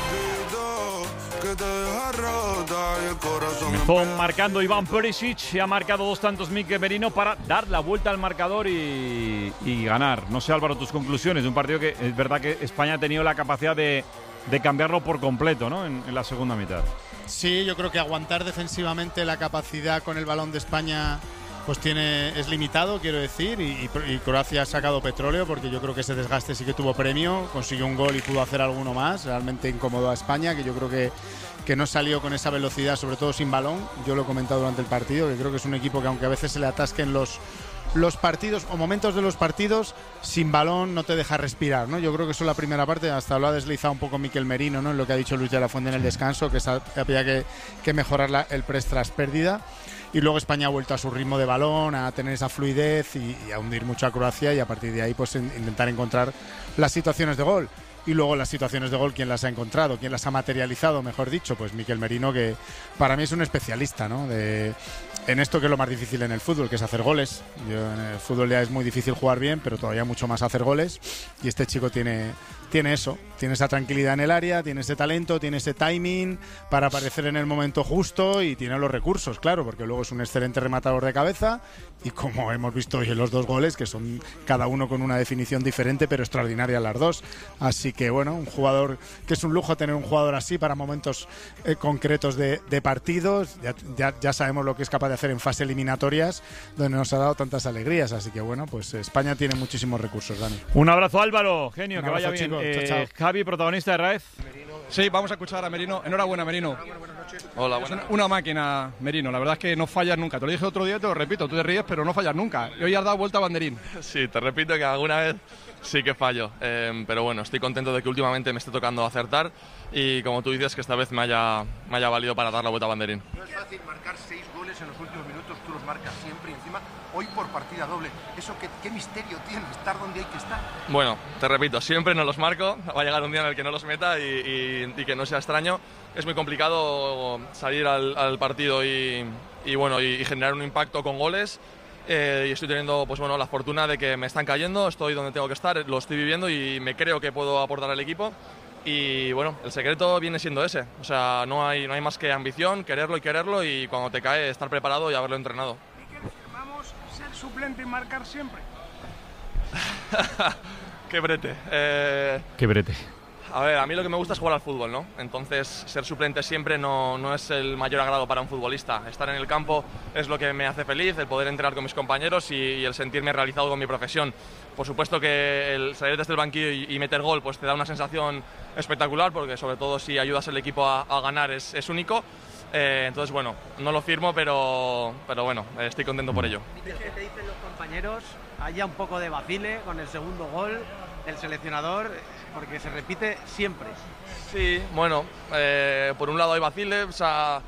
Comenzó marcando Iván Perisic y ha marcado dos tantos Mikel Merino para dar la vuelta al marcador y, y ganar. No sé, Álvaro, tus conclusiones de un partido que es verdad que España ha tenido la capacidad de, de cambiarlo por completo, ¿no? En, en la segunda mitad. Sí, yo creo que aguantar defensivamente la capacidad con el balón de España pues tiene es limitado, quiero decir, y, y, y Croacia ha sacado petróleo porque yo creo que ese desgaste sí que tuvo premio, consiguió un gol y pudo hacer alguno más, realmente incomodó a España, que yo creo que, que no salió con esa velocidad, sobre todo sin balón. Yo lo he comentado durante el partido, que creo que es un equipo que aunque a veces se le atasquen los los partidos o momentos de los partidos, sin balón no te deja respirar, ¿no? Yo creo que eso es la primera parte, hasta lo ha deslizado un poco Mikel Merino, ¿no? En lo que ha dicho Luis de la Fuente en el descanso, que esa- había que, que mejorar la- el press tras pérdida. Y luego España ha vuelto a su ritmo de balón, a tener esa fluidez y, y a hundir mucho a Croacia, y a partir de ahí pues in- intentar encontrar las situaciones de gol. Y luego las situaciones de gol, ¿quién las ha encontrado? ¿Quién las ha materializado, mejor dicho? Pues Mikel Merino, que para mí es un especialista, ¿no? De, en esto que es lo más difícil en el fútbol, que es hacer goles. Yo, en el fútbol ya es muy difícil jugar bien, pero todavía mucho más hacer goles. Y este chico tiene, tiene eso, tiene esa tranquilidad en el área, tiene ese talento, tiene ese timing para aparecer en el momento justo y tiene los recursos, claro, porque luego es un excelente rematador de cabeza y como hemos visto hoy en los dos goles, que son cada uno con una definición diferente, pero extraordinaria las dos. Así que bueno, un jugador que es un lujo tener un jugador así para momentos eh, concretos de, de partidos. Ya, ya, ya sabemos lo que es capaz de hacer en fase eliminatorias, donde nos ha dado tantas alegrías. Así que bueno, pues España tiene muchísimos recursos, Dani. Un abrazo, Álvaro, genio, Un que vaya abrazo, bien. chicos. Eh, Chao, chao. Javi, protagonista de Raez. Sí, vamos a escuchar a Merino. Enhorabuena, Merino. Hola, Es una, una máquina, Merino. La verdad es que no fallas nunca. Te lo dije otro día, te lo repito. Tú te ríes, pero no fallas nunca. Y hoy has dado vuelta a banderín. Sí, te repito que alguna vez sí que fallo, eh, pero bueno, estoy contento de que últimamente me esté tocando acertar y como tú dices que esta vez me haya, me haya valido para dar la vuelta a banderín. No es fácil marcar seis goles en los últimos minutos, tú los marcas siempre y encima hoy por partida doble. ¿Eso qué, qué misterio tiene, estar donde hay que estar? Bueno, te repito, siempre no los marco, va a llegar un día en el que no los meta y, y, y que no sea extraño. Es muy complicado salir al, al partido y, y, bueno, y, y generar un impacto con goles. Eh, y estoy teniendo pues bueno, la fortuna de que me están cayendo, estoy donde tengo que estar, lo estoy viviendo y me creo que puedo aportar al equipo. Y bueno, el secreto viene siendo ese, o sea, no hay, no hay más que ambición, quererlo y quererlo y cuando te cae estar preparado y haberlo entrenado. Vamos, ser suplente y marcar siempre. Qué brete. Eh... Qué brete. A ver, a mí lo que me gusta es jugar al fútbol, ¿no? Entonces, ser suplente siempre no, no es el mayor agrado para un futbolista. Estar en el campo es lo que me hace feliz, el poder entrenar con mis compañeros y, y el sentirme realizado con mi profesión. Por supuesto que el salir desde el banquillo y, y meter gol pues te da una sensación espectacular, porque sobre todo si ayudas al equipo a, a ganar es, es único. Eh, entonces, bueno, no lo firmo, pero, pero bueno, estoy contento por ello. ¿Qué te dicen los compañeros? Haya un poco de vacile con el segundo gol del seleccionador, porque se repite siempre. Sí, bueno, eh, por un lado hay vacile, o sea,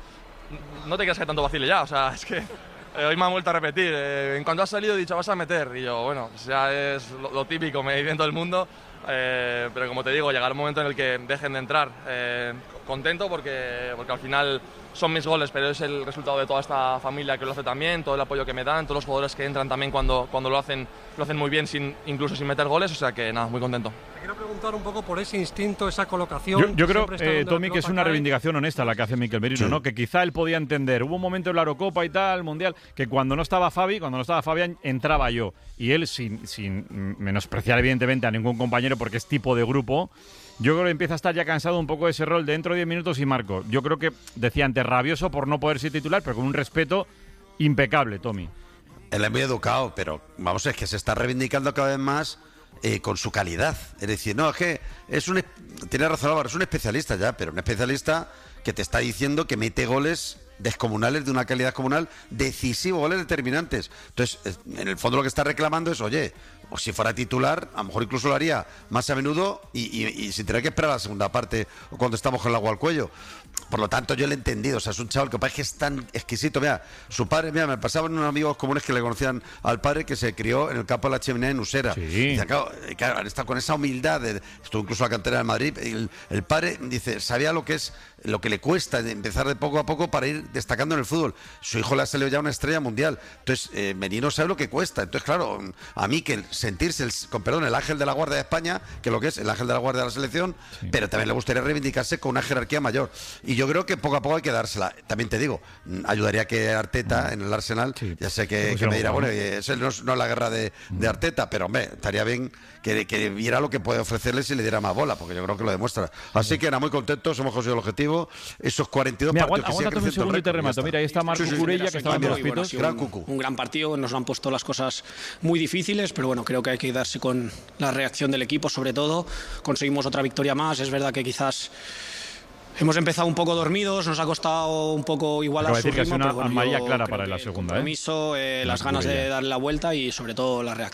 no te creas que hay tanto vacile ya, o sea, es que eh, hoy me han vuelto a repetir, eh, en cuanto has salido he dicho vas a meter, y yo, bueno, pues ya es lo, lo típico, me viene todo el mundo, eh, pero como te digo, llegará un momento en el que dejen de entrar, eh, contento porque, porque al final son mis goles, pero es el resultado de toda esta familia que lo hace también, todo el apoyo que me dan, todos los jugadores que entran también cuando, cuando lo hacen, lo hacen muy bien, sin, incluso sin meter goles, o sea que nada, muy contento. Te quiero preguntar un poco por ese instinto, esa colocación. Yo, yo creo, siempre eh, Tommy, que es una reivindicación honesta la que hace Mikel Merino, sí. ¿no? Que quizá él podía entender. Hubo un momento en la Eurocopa y tal, Mundial, que cuando no estaba Fabi, cuando no estaba Fabián, entraba yo. Y él, sin, sin menospreciar evidentemente a ningún compañero, porque es tipo de grupo, yo creo que empieza a estar ya cansado un poco de ese rol de dentro de diez minutos y marco. Yo creo que, decía antes, rabioso por no poder ser titular, pero con un respeto impecable, Tommy. Él es muy educado, pero vamos, es que se está reivindicando cada vez más eh, con su calidad. Es decir, no, es que es un, tiene razón Álvaro, es un especialista ya, pero un especialista que te está diciendo que mete goles descomunales de una calidad comunal, decisivo, goles determinantes. Entonces, en el fondo lo que está reclamando es, oye, o si fuera titular, a lo mejor incluso lo haría más a menudo y, y, y sin tener que esperar a la segunda parte o cuando estamos con el agua al cuello. Por lo tanto, yo lo he entendido. O sea, es un chaval que parece que es tan exquisito. Mira, su padre, mira, me pasaban unos amigos comunes que le conocían al padre que se crió en el campo de la Chimenea en Usera. Sí. Y dice, claro, claro, han estado con esa humildad. De, estuvo incluso a la cantera de Madrid. El, el padre, dice, sabía lo que es, lo que le cuesta de empezar de poco a poco para ir destacando en el fútbol. Su hijo le ha salido ya una estrella mundial. Entonces, eh, Merino sabe lo que cuesta. Entonces, claro, a mí que sentirse, el, con perdón, el ángel de la guardia de España, que lo que es el ángel de la guardia de la selección, sí. Pero también le gustaría reivindicarse con una jerarquía mayor. Y yo creo que poco a poco hay que dársela. También te digo, ayudaría que Arteta en el Arsenal, sí. Ya sé que, que me dirá, bueno, eso no es, no es la guerra de, de Arteta, pero hombre, estaría bien que, que viera lo que puede ofrecerle si le diera más bola, porque yo creo que lo demuestra. Así que era muy contento, hemos conseguido el objetivo. Esos cuarenta y dos Mira, partidos aguanta, que aguanta un segundo y te remato. Mira, ahí está Marco sí, sí, Curella, que estaba en los pitos. Gran Cucu. Un gran partido, nos han puesto las cosas muy difíciles, pero bueno, creo que hay que darse con la reacción del equipo, sobre todo. Conseguimos otra victoria más, es verdad que quizás hemos empezado un poco dormidos, nos ha costado un poco igualar su ritmo, una pero bueno, amarilla clara para la segunda, el compromiso, ¿eh? eh, las ganas de darle la vuelta y sobre todo la reacción.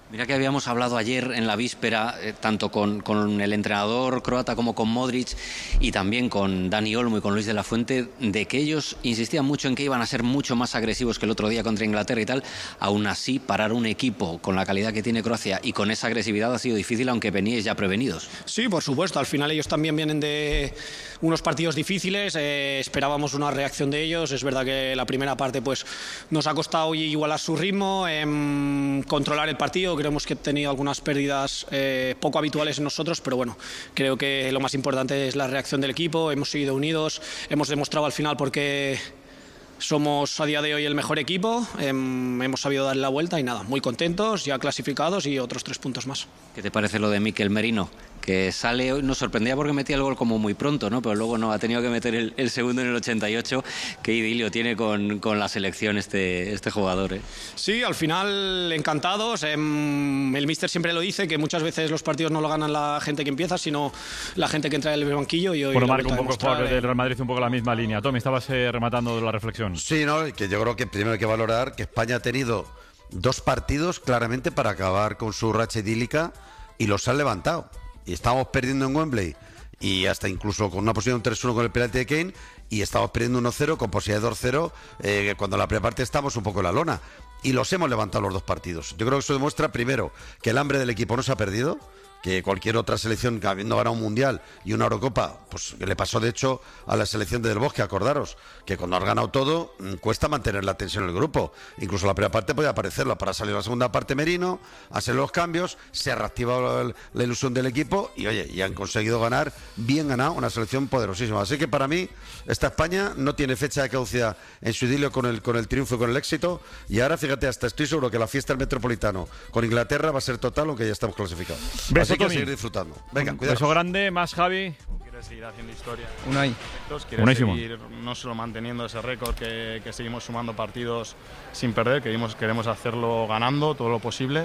Mira que habíamos hablado ayer en la víspera, eh, tanto con, con el entrenador croata como con Modric y también con Dani Olmo y con Luis de la Fuente, de que ellos insistían mucho en que iban a ser mucho más agresivos que el otro día contra Inglaterra y tal. Aún así, parar un equipo con la calidad que tiene Croacia y con esa agresividad ha sido difícil, aunque veníais ya prevenidos. Sí, por supuesto. Al final ellos también vienen de unos partidos difíciles. Eh, esperábamos una reacción de ellos. Es verdad que la primera parte pues nos ha costado igualar su ritmo, eh, controlar el partido. Creemos que he tenido algunas pérdidas eh, poco habituales en nosotros, pero bueno, creo que lo más importante es la reacción del equipo. Hemos seguido unidos, hemos demostrado al final por qué somos a día de hoy el mejor equipo, eh, hemos sabido darle la vuelta y nada, muy contentos, ya clasificados y otros tres puntos más. ¿Qué te parece lo de Mikel Merino? Que sale hoy, nos sorprendía porque metía el gol como muy pronto, ¿no? Pero luego no, ha tenido que meter el, el segundo en el ochenta y ocho. Qué idilio tiene con, con la selección este, este jugador, ¿eh? Sí, al final encantados. Eh, el míster siempre lo dice, que muchas veces los partidos no lo ganan la gente que empieza, sino la gente que entra en el banquillo. Y hoy bueno, Marco, un poco jugador del Real Madrid, un poco la misma línea. Tommy, estabas eh, rematando la reflexión. Sí, no, que yo creo que primero hay que valorar que España ha tenido dos partidos claramente para acabar con su racha idílica y los han levantado. Y estábamos perdiendo en Wembley y hasta incluso con una posición tres uno con el penalti de Kane, y estamos perdiendo uno cero con posibilidad de dos cero eh, cuando la primera parte estamos un poco en la lona, y los hemos levantado los dos partidos. Yo creo que eso demuestra primero que el hambre del equipo no se ha perdido, que cualquier otra selección que habiendo ganado un Mundial y una Eurocopa, pues que le pasó de hecho a la selección de Del Bosque, acordaros, que cuando has ganado todo, cuesta mantener la tensión en el grupo. Incluso la primera parte podía aparecerlo, para salir la segunda parte Merino, hacer los cambios, se ha reactivado la, la ilusión del equipo y oye, y han conseguido ganar, bien ganado, una selección poderosísima. Así que para mí, esta España no tiene fecha de caducidad en su idilio con el, con el triunfo y con el éxito, y ahora fíjate, hasta estoy seguro que la fiesta del Metropolitano con Inglaterra va a ser total, aunque ya estamos clasificados. Beso, Así que Tommy. seguir disfrutando. Venga, Un cuidado. beso grande, más Javi. Quiere seguir haciendo historia. Unai. Quiere Unai seguir no solo manteniendo ese récord, que, que seguimos sumando partidos sin perder, queremos, queremos hacerlo ganando todo lo posible.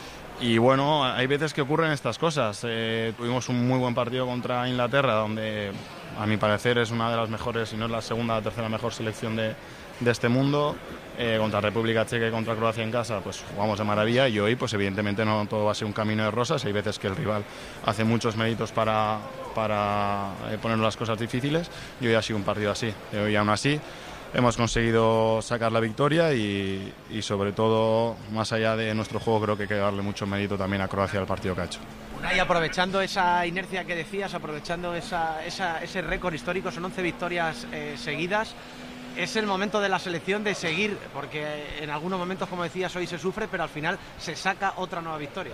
Y bueno, hay veces que ocurren estas cosas. Eh, tuvimos un muy buen partido contra Inglaterra, donde a mi parecer es una de las mejores, si no es la segunda o tercera mejor selección de, de este mundo. Eh, contra República Checa y contra Croacia en casa, pues jugamos de maravilla, y hoy pues evidentemente no todo va a ser un camino de rosas. Hay veces que el rival hace muchos méritos para, para eh, poner las cosas difíciles, y hoy ha sido un partido así. Y hoy aún así hemos conseguido sacar la victoria y, y sobre todo, más allá de nuestro juego, creo que hay que darle mucho mérito también a Croacia al partido que ha hecho. Y aprovechando esa inercia que decías, aprovechando esa, esa, ese récord histórico, son once victorias eh, seguidas. Es el momento de la selección de seguir, porque en algunos momentos, como decías, hoy se sufre, pero al final se saca otra nueva victoria.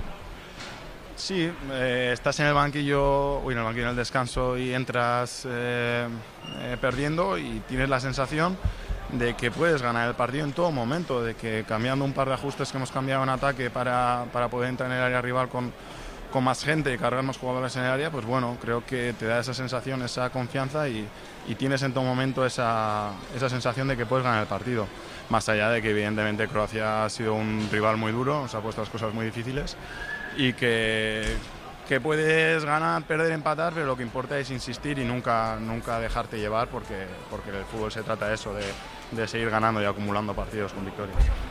Sí, eh, estás en el banquillo, uy, en el banquillo en el descanso, y entras eh, eh, perdiendo, y tienes la sensación de que puedes ganar el partido en todo momento, de que cambiando un par de ajustes que hemos cambiado en ataque para, para poder entrar en el área rival con, con más gente y cargar más jugadores en el área, pues bueno, creo que te da esa sensación, esa confianza, y, y tienes en todo momento esa, esa sensación de que puedes ganar el partido. Más allá de que evidentemente Croacia ha sido un rival muy duro, nos ha puesto las cosas muy difíciles, y que, que puedes ganar, perder, empatar, pero lo que importa es insistir y nunca, nunca dejarte llevar, porque, porque el fútbol se trata de eso, de, de seguir ganando y acumulando partidos con victorias.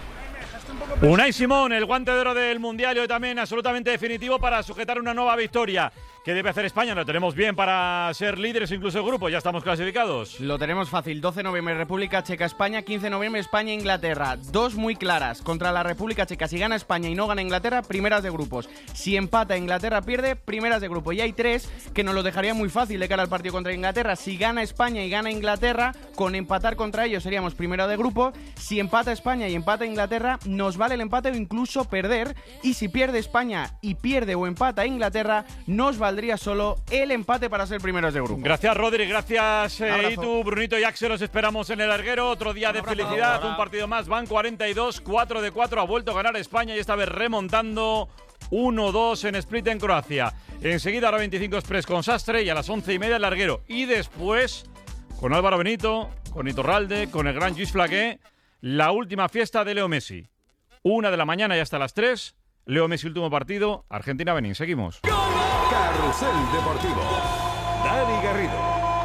Unai Simón, el guante de oro del Mundial, y hoy también absolutamente definitivo para sujetar una nueva victoria. ¿Qué debe hacer España? Lo tenemos bien para ser líderes, incluso el grupo. Ya estamos clasificados. Lo tenemos fácil. doce de noviembre República Checa, España. quince de noviembre España, Inglaterra. Dos muy claras. Contra la República Checa, si gana España y no gana Inglaterra, primeras de grupos. Si empata Inglaterra, pierde, primeras de grupo. Y hay tres que nos lo dejaría muy fácil de cara al partido contra Inglaterra. Si gana España y gana Inglaterra, con empatar contra ellos seríamos primero de grupo. Si empata España y empata Inglaterra, nos vale el empate o incluso perder. Y si pierde España y pierde o empata Inglaterra, nos valdría solo el empate para ser primeros de grupo. Gracias, Rodri, gracias eh, Itu, Brunito y Axel. Los esperamos en el larguero. Otro día de felicidad, un partido más. Van cuarenta y dos, cuatro de cuatro. Ha vuelto a ganar España, y esta vez remontando uno dos en Split en Croacia. Enseguida, ahora veinticinco Express con Sastre, y a las once y media el larguero. Y después, con Álvaro Benito, con Iturralde, con el gran Lluís Flaqué, la última fiesta de Leo Messi. Una de la mañana y hasta las tres. Leo Messi, último partido. Argentina-Benín. Seguimos. Carrusel Deportivo. Dani Garrido.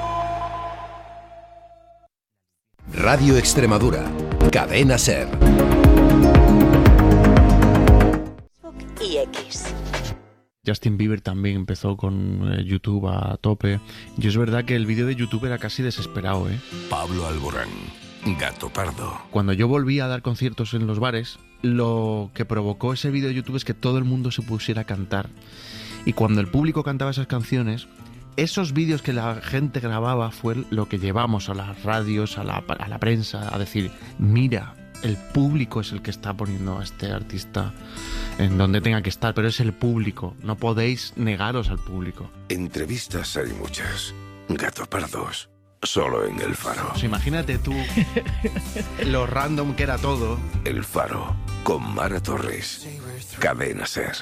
Radio Extremadura. Cadena SER. Kiss. Justin Bieber también empezó con eh, YouTube a tope. Y es verdad que el vídeo de YouTube era casi desesperado, ¿eh? Pablo Alborán, Gato Pardo. Cuando yo volví a dar conciertos en los bares, lo que provocó ese vídeo de YouTube es que todo el mundo se pusiera a cantar. Y cuando el público cantaba esas canciones, esos vídeos que la gente grababa fue lo que llevamos a las radios, a la, a la prensa, a decir, mira, el público es el que está poniendo a este artista en donde tenga que estar, pero es el público, no podéis negaros al público. Entrevistas hay muchas. Gato Pardos, solo en El Faro. Pues imagínate tú lo random que era todo. El Faro, con Mara Torres. Cadena SER.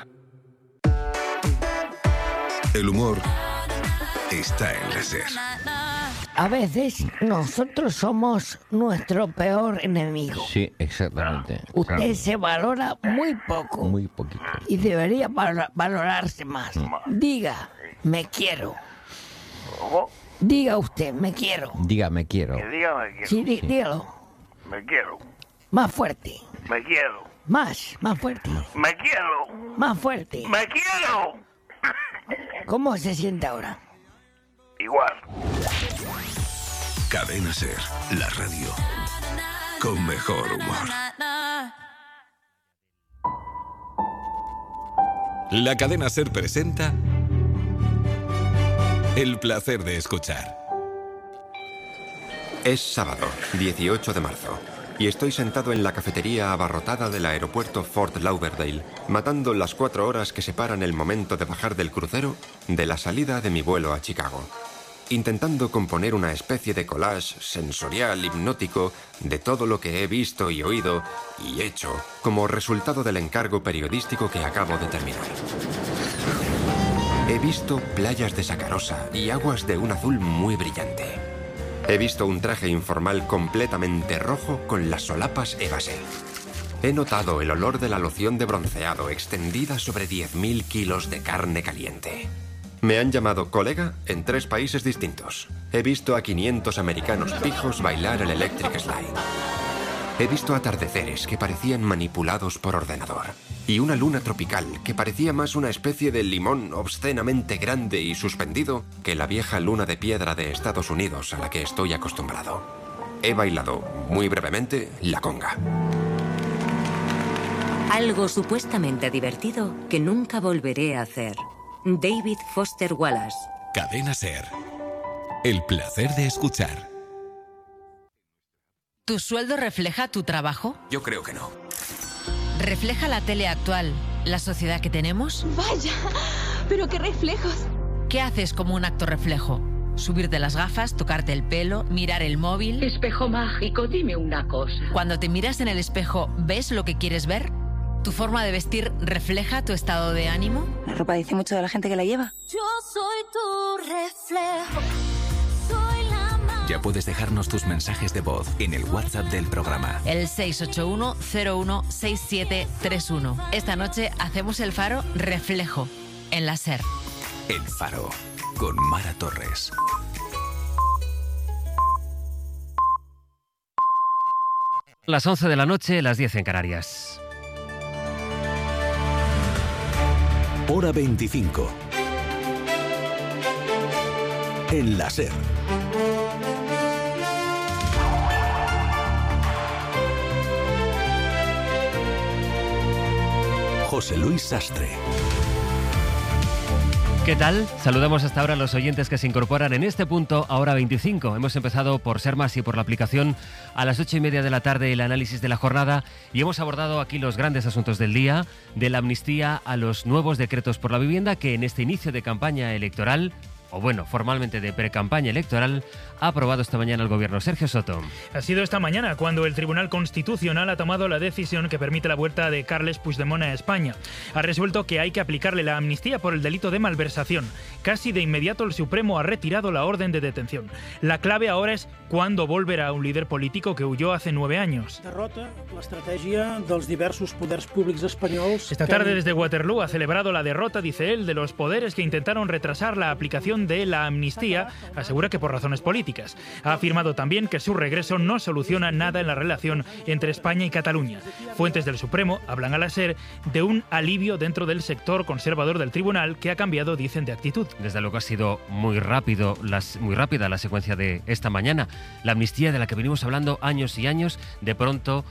El humor está en la SER. A veces nosotros somos nuestro peor enemigo. Sí, exactamente. Usted Claro. se valora muy poco. Muy poquito. Y debería val- valorarse más. Diga, me quiero. Diga usted, me quiero. Diga, me quiero. diga me quiero. Sí, dí- dígalo. Me quiero. Más fuerte. Me quiero. Más, más fuerte. Me quiero. Más fuerte. Me quiero. ¿Cómo se siente ahora? Igual. Cadena SER, la radio con mejor humor. La Cadena SER presenta El placer de escuchar. Es sábado, dieciocho de marzo, y estoy sentado en la cafetería abarrotada del aeropuerto Fort Lauderdale, matando las cuatro horas que separan el momento de bajar del crucero de la salida de mi vuelo a Chicago, intentando componer una especie de collage sensorial hipnótico de todo lo que he visto y oído y hecho como resultado del encargo periodístico que acabo de terminar. He visto playas de sacarosa y aguas de un azul muy brillante. He visto un traje informal completamente rojo con las solapas Evasé. He notado el olor de la loción de bronceado extendida sobre diez mil kilos de carne caliente. Me han llamado colega en tres países distintos. He visto a quinientos americanos pijos bailar el electric slide. He visto atardeceres que parecían manipulados por ordenador. Y una luna tropical que parecía más una especie de limón obscenamente grande y suspendido que la vieja luna de piedra de Estados Unidos a la que estoy acostumbrado. He bailado, muy brevemente, la conga. Algo supuestamente divertido que nunca volveré a hacer. David Foster Wallace. Cadena SER, el placer de escuchar. ¿Tu sueldo refleja tu trabajo? Yo creo que no. ¿Refleja la tele actual la sociedad que tenemos? Vaya, pero qué reflejos. ¿Qué haces como un acto reflejo? ¿Subirte las gafas, tocarte el pelo, mirar el móvil? Espejo mágico, dime una cosa. Cuando te miras en el espejo, ¿ves lo que quieres ver? ¿Tu forma de vestir refleja tu estado de ánimo? La ropa dice mucho de la gente que la lleva. Yo soy tu reflejo. Soy la más. Ya puedes dejarnos tus mensajes de voz en el WhatsApp del programa. El seis ocho uno cero uno seis siete tres uno. Esta noche hacemos el Faro Reflejo en la SER. El Faro, con Mara Torres. Las once de la noche, las diez en Canarias. Hora veinticinco. En la SER. José Luis Sastre. ¿Qué tal? Saludamos hasta ahora a los oyentes que se incorporan en este punto a hora veinticinco. Hemos empezado por Ser Más y por la aplicación a las ocho y media de la tarde el análisis de la jornada y hemos abordado aquí los grandes asuntos del día, de la amnistía a los nuevos decretos por la vivienda que en este inicio de campaña electoral, o bueno, formalmente de pre-campaña electoral, ha aprobado esta mañana el gobierno. Sergio Soto. Ha sido esta mañana cuando el Tribunal Constitucional ha tomado la decisión que permite la vuelta de Carles Puigdemont a España. Ha resuelto que hay que aplicarle la amnistía por el delito de malversación. Casi de inmediato el Supremo ha retirado la orden de detención. La clave ahora es cuándo volverá un líder político que huyó hace nueve años. Derrota l'estratègia dels diversos poders públics espanyols. Esta tarde desde Waterloo ha celebrado la derrota, dice él, de los poderes que intentaron retrasar la aplicación decisión de la amnistía, asegura que por razones políticas. Ha afirmado también que su regreso no soluciona nada en la relación entre España y Cataluña. Fuentes del Supremo hablan a la SER de un alivio dentro del sector conservador del tribunal que ha cambiado, dicen, de actitud. Desde luego ha sido muy rápido, las, muy rápida la secuencia de esta mañana. La amnistía de la que venimos hablando años y años, de pronto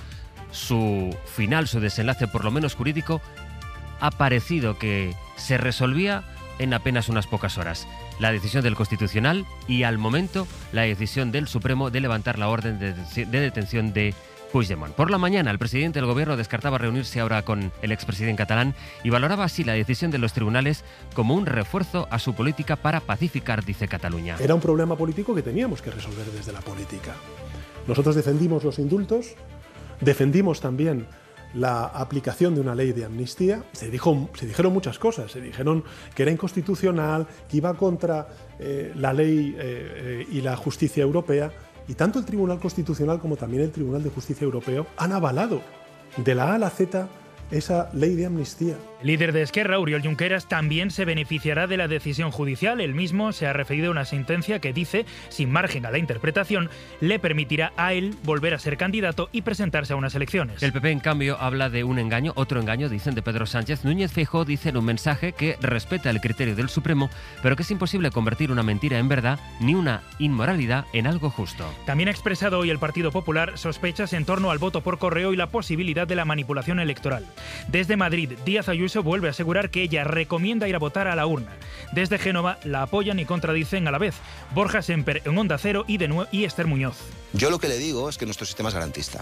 su final, su desenlace, por lo menos jurídico, ha parecido que se resolvía en apenas unas pocas horas. La decisión del Constitucional y, al momento, la decisión del Supremo de levantar la orden de, de detención de Puigdemont. Por la mañana, el presidente del Gobierno descartaba reunirse ahora con el expresidente catalán y valoraba así la decisión de los tribunales como un refuerzo a su política para pacificar, dice Cataluña. Era un problema político que teníamos que resolver desde la política. Nosotros defendimos los indultos, defendimos también la aplicación de una ley de amnistía. Se dijo, se dijeron muchas cosas, se dijeron que era inconstitucional, que iba contra eh, la ley eh, eh, y la justicia europea, y tanto el Tribunal Constitucional como también el Tribunal de Justicia Europeo han avalado de la A a la Z esa ley de amnistía. El líder de Esquerra, Oriol Junqueras, también se beneficiará de la decisión judicial. Él mismo se ha referido a una sentencia que dice, sin margen a la interpretación, le permitirá a él volver a ser candidato y presentarse a unas elecciones. El P P, en cambio, habla de un engaño, otro engaño, dicen, de Pedro Sánchez. Núñez Feijóo dice en un mensaje que respeta el criterio del Supremo, pero que es imposible convertir una mentira en verdad ni una inmoralidad en algo justo. También ha expresado hoy el Partido Popular sospechas en torno al voto por correo y la posibilidad de la manipulación electoral. Desde Madrid, Díaz Ayuso vuelve a asegurar que ella recomienda ir a votar a la urna. Desde Génova la apoyan y contradicen a la vez. Borja Semper en Onda Cero y, de y Esther Muñoz. Yo lo que le digo es que nuestro sistema es garantista.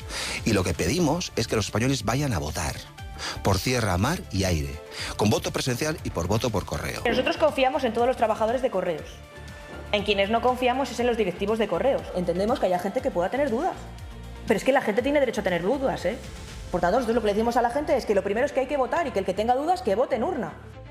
Y lo que pedimos es que los españoles vayan a votar. Por tierra, mar y aire. Con voto presencial y por voto por correo. Nosotros confiamos en todos los trabajadores de correos. En quienes no confiamos es en los directivos de correos. Entendemos que haya gente que pueda tener dudas. Pero es que la gente tiene derecho a tener dudas, ¿eh? Por tanto, nosotros lo que le decimos a la gente es que lo primero es que hay que votar y que el que tenga dudas, que vote en urna.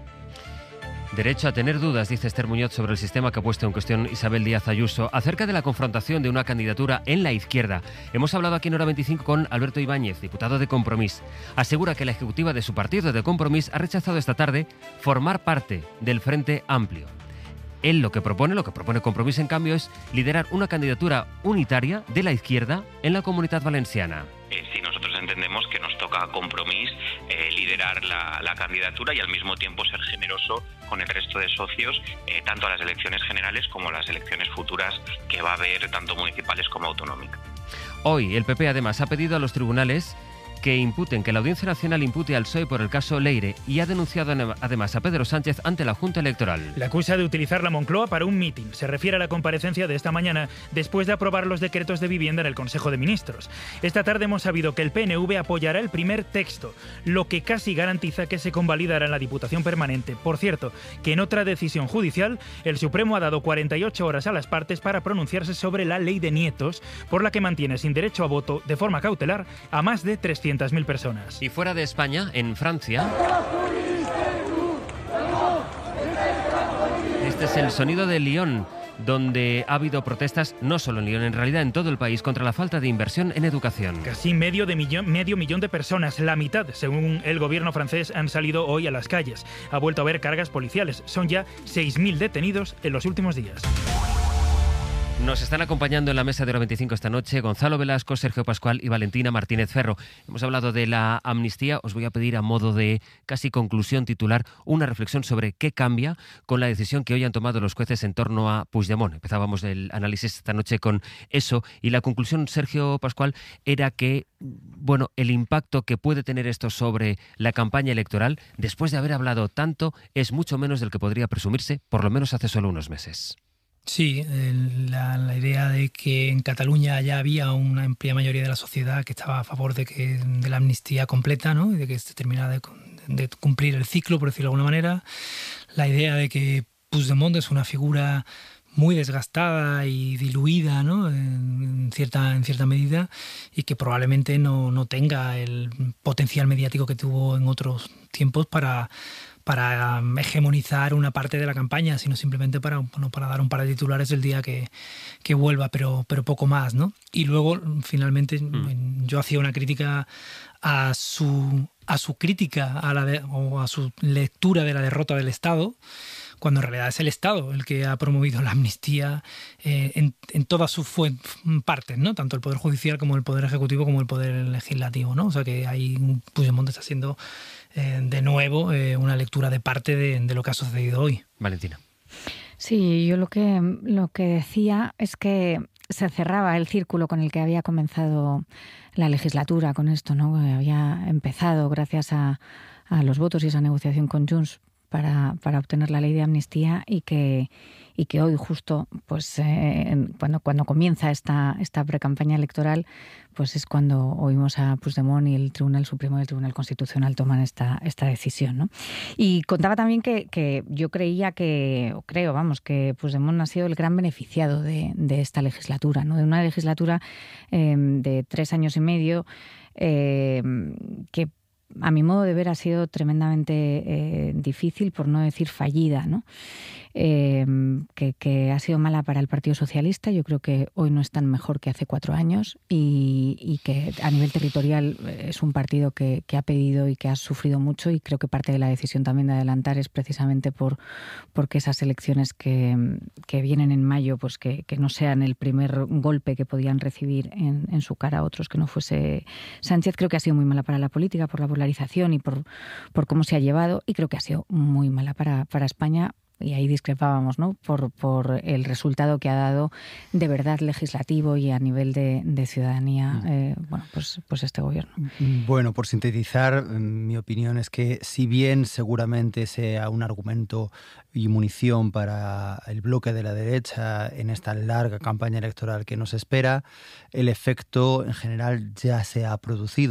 Derecho a tener dudas, dice Esther Muñoz, sobre el sistema que ha puesto en cuestión Isabel Díaz Ayuso, acerca de la confrontación de una candidatura en la izquierda. Hemos hablado aquí en Hora veinticinco con Alberto Ibáñez, diputado de Compromís. Asegura que la ejecutiva de su partido de Compromís ha rechazado esta tarde formar parte del Frente Amplio. Él lo que propone, lo que propone Compromís, en cambio, es liderar una candidatura unitaria de la izquierda en la Comunitat Valenciana. Eh, sí, nosotros entendemos que nos toca a Compromís eh, liderar la, la candidatura y al mismo tiempo ser generoso con el resto de socios, eh, tanto a las elecciones generales como a las elecciones futuras que va a haber, tanto municipales como autonómicas. Hoy el P P además ha pedido a los tribunales que imputen, que la Audiencia Nacional impute al P S O E por el caso Leire y ha denunciado además a Pedro Sánchez ante la Junta Electoral. Le acusa de utilizar la Moncloa para un mitin. Se refiere a la comparecencia de esta mañana después de aprobar los decretos de vivienda en el Consejo de Ministros. Esta tarde hemos sabido que el P N V apoyará el primer texto, lo que casi garantiza que se convalidará en la Diputación Permanente. Por cierto, que en otra decisión judicial, el Supremo ha dado cuarenta y ocho horas a las partes para pronunciarse sobre la ley de nietos, por la que mantiene sin derecho a voto de forma cautelar a más de trescientas mil personas. Y fuera de España, en Francia, este es el sonido de Lyon, donde ha habido protestas no solo en Lyon, en realidad en todo el país, contra la falta de inversión en educación. Casi medio, de millón, medio millón de personas, la mitad, según el gobierno francés, han salido hoy a las calles. Ha vuelto a haber cargas policiales. Son ya seis mil detenidos en los últimos días. Nos están acompañando en la mesa de Hora veinticinco esta noche Gonzalo Velasco, Sergio Pascual y Valentina Martínez Ferro. Hemos hablado de la amnistía. Os voy a pedir, a modo de casi conclusión titular, una reflexión sobre qué cambia con la decisión que hoy han tomado los jueces en torno a Puigdemont. Empezábamos el análisis esta noche con eso y la conclusión, Sergio Pascual, era que, bueno, el impacto que puede tener esto sobre la campaña electoral, después de haber hablado tanto, es mucho menos del que podría presumirse, por lo menos hace solo unos meses. Sí, la, la idea de que en Cataluña ya había una amplia mayoría de la sociedad que estaba a favor de que de la amnistía completa, ¿no? Y de que se terminara de, de cumplir el ciclo, por decirlo de alguna manera. La idea de que Puigdemont es una figura muy desgastada y diluida, ¿no? en, cierta, en cierta medida, y que probablemente no, no tenga el potencial mediático que tuvo en otros tiempos para... para hegemonizar una parte de la campaña, sino simplemente para, bueno, para dar un par de titulares el día que, que vuelva, pero, pero poco más, ¿no? Y luego, finalmente, mm. yo hacía una crítica a su, a su crítica a la de, o a su lectura de la derrota del Estado, cuando en realidad es el Estado el que ha promovido la amnistía eh, en, en todas sus partes, ¿no? Tanto el Poder Judicial como el Poder Ejecutivo como el Poder Legislativo, ¿no? O sea que ahí Puigdemont está haciendo eh, de nuevo eh, una lectura de parte de, de lo que ha sucedido hoy. Valentina. Sí, yo lo que, lo que decía es que se cerraba el círculo con el que había comenzado la legislatura con esto, ¿no? Había empezado gracias a, a los votos y esa negociación con Junts para, para obtener la ley de amnistía y que, y que hoy justo pues eh, cuando, cuando comienza esta, esta precampaña electoral pues es cuando oímos a Puigdemont y el Tribunal Supremo y el Tribunal Constitucional toman esta, esta decisión, ¿no? Y contaba también que, que yo creía que, o creo, vamos, que Puigdemont ha sido el gran beneficiado de, de esta legislatura, ¿no? De una legislatura eh, de tres años y medio eh, que a mi modo de ver ha sido tremendamente eh, difícil, por no decir fallida, ¿no? Eh, que, que ha sido mala para el Partido Socialista. Yo creo que hoy no es tan mejor que hace cuatro años y, y que a nivel territorial es un partido que, que ha pedido y que ha sufrido mucho, y creo que parte de la decisión también de adelantar es precisamente por porque esas elecciones que, que vienen en mayo pues que, que no sean el primer golpe que podían recibir en, en su cara otros que no fuese Sánchez. Creo que ha sido muy mala para la política por la polarización y por, por cómo se ha llevado, y creo que ha sido muy mala para, para España. Y ahí discrepábamos, ¿no? Por, por el resultado que ha dado de verdad legislativo y a nivel de, de ciudadanía, eh, bueno, pues, pues este gobierno. Bueno, por sintetizar, mi opinión es que si bien seguramente sea un argumento y munición para el bloque de la derecha en esta larga campaña electoral que nos espera, el efecto en general ya se ha producido.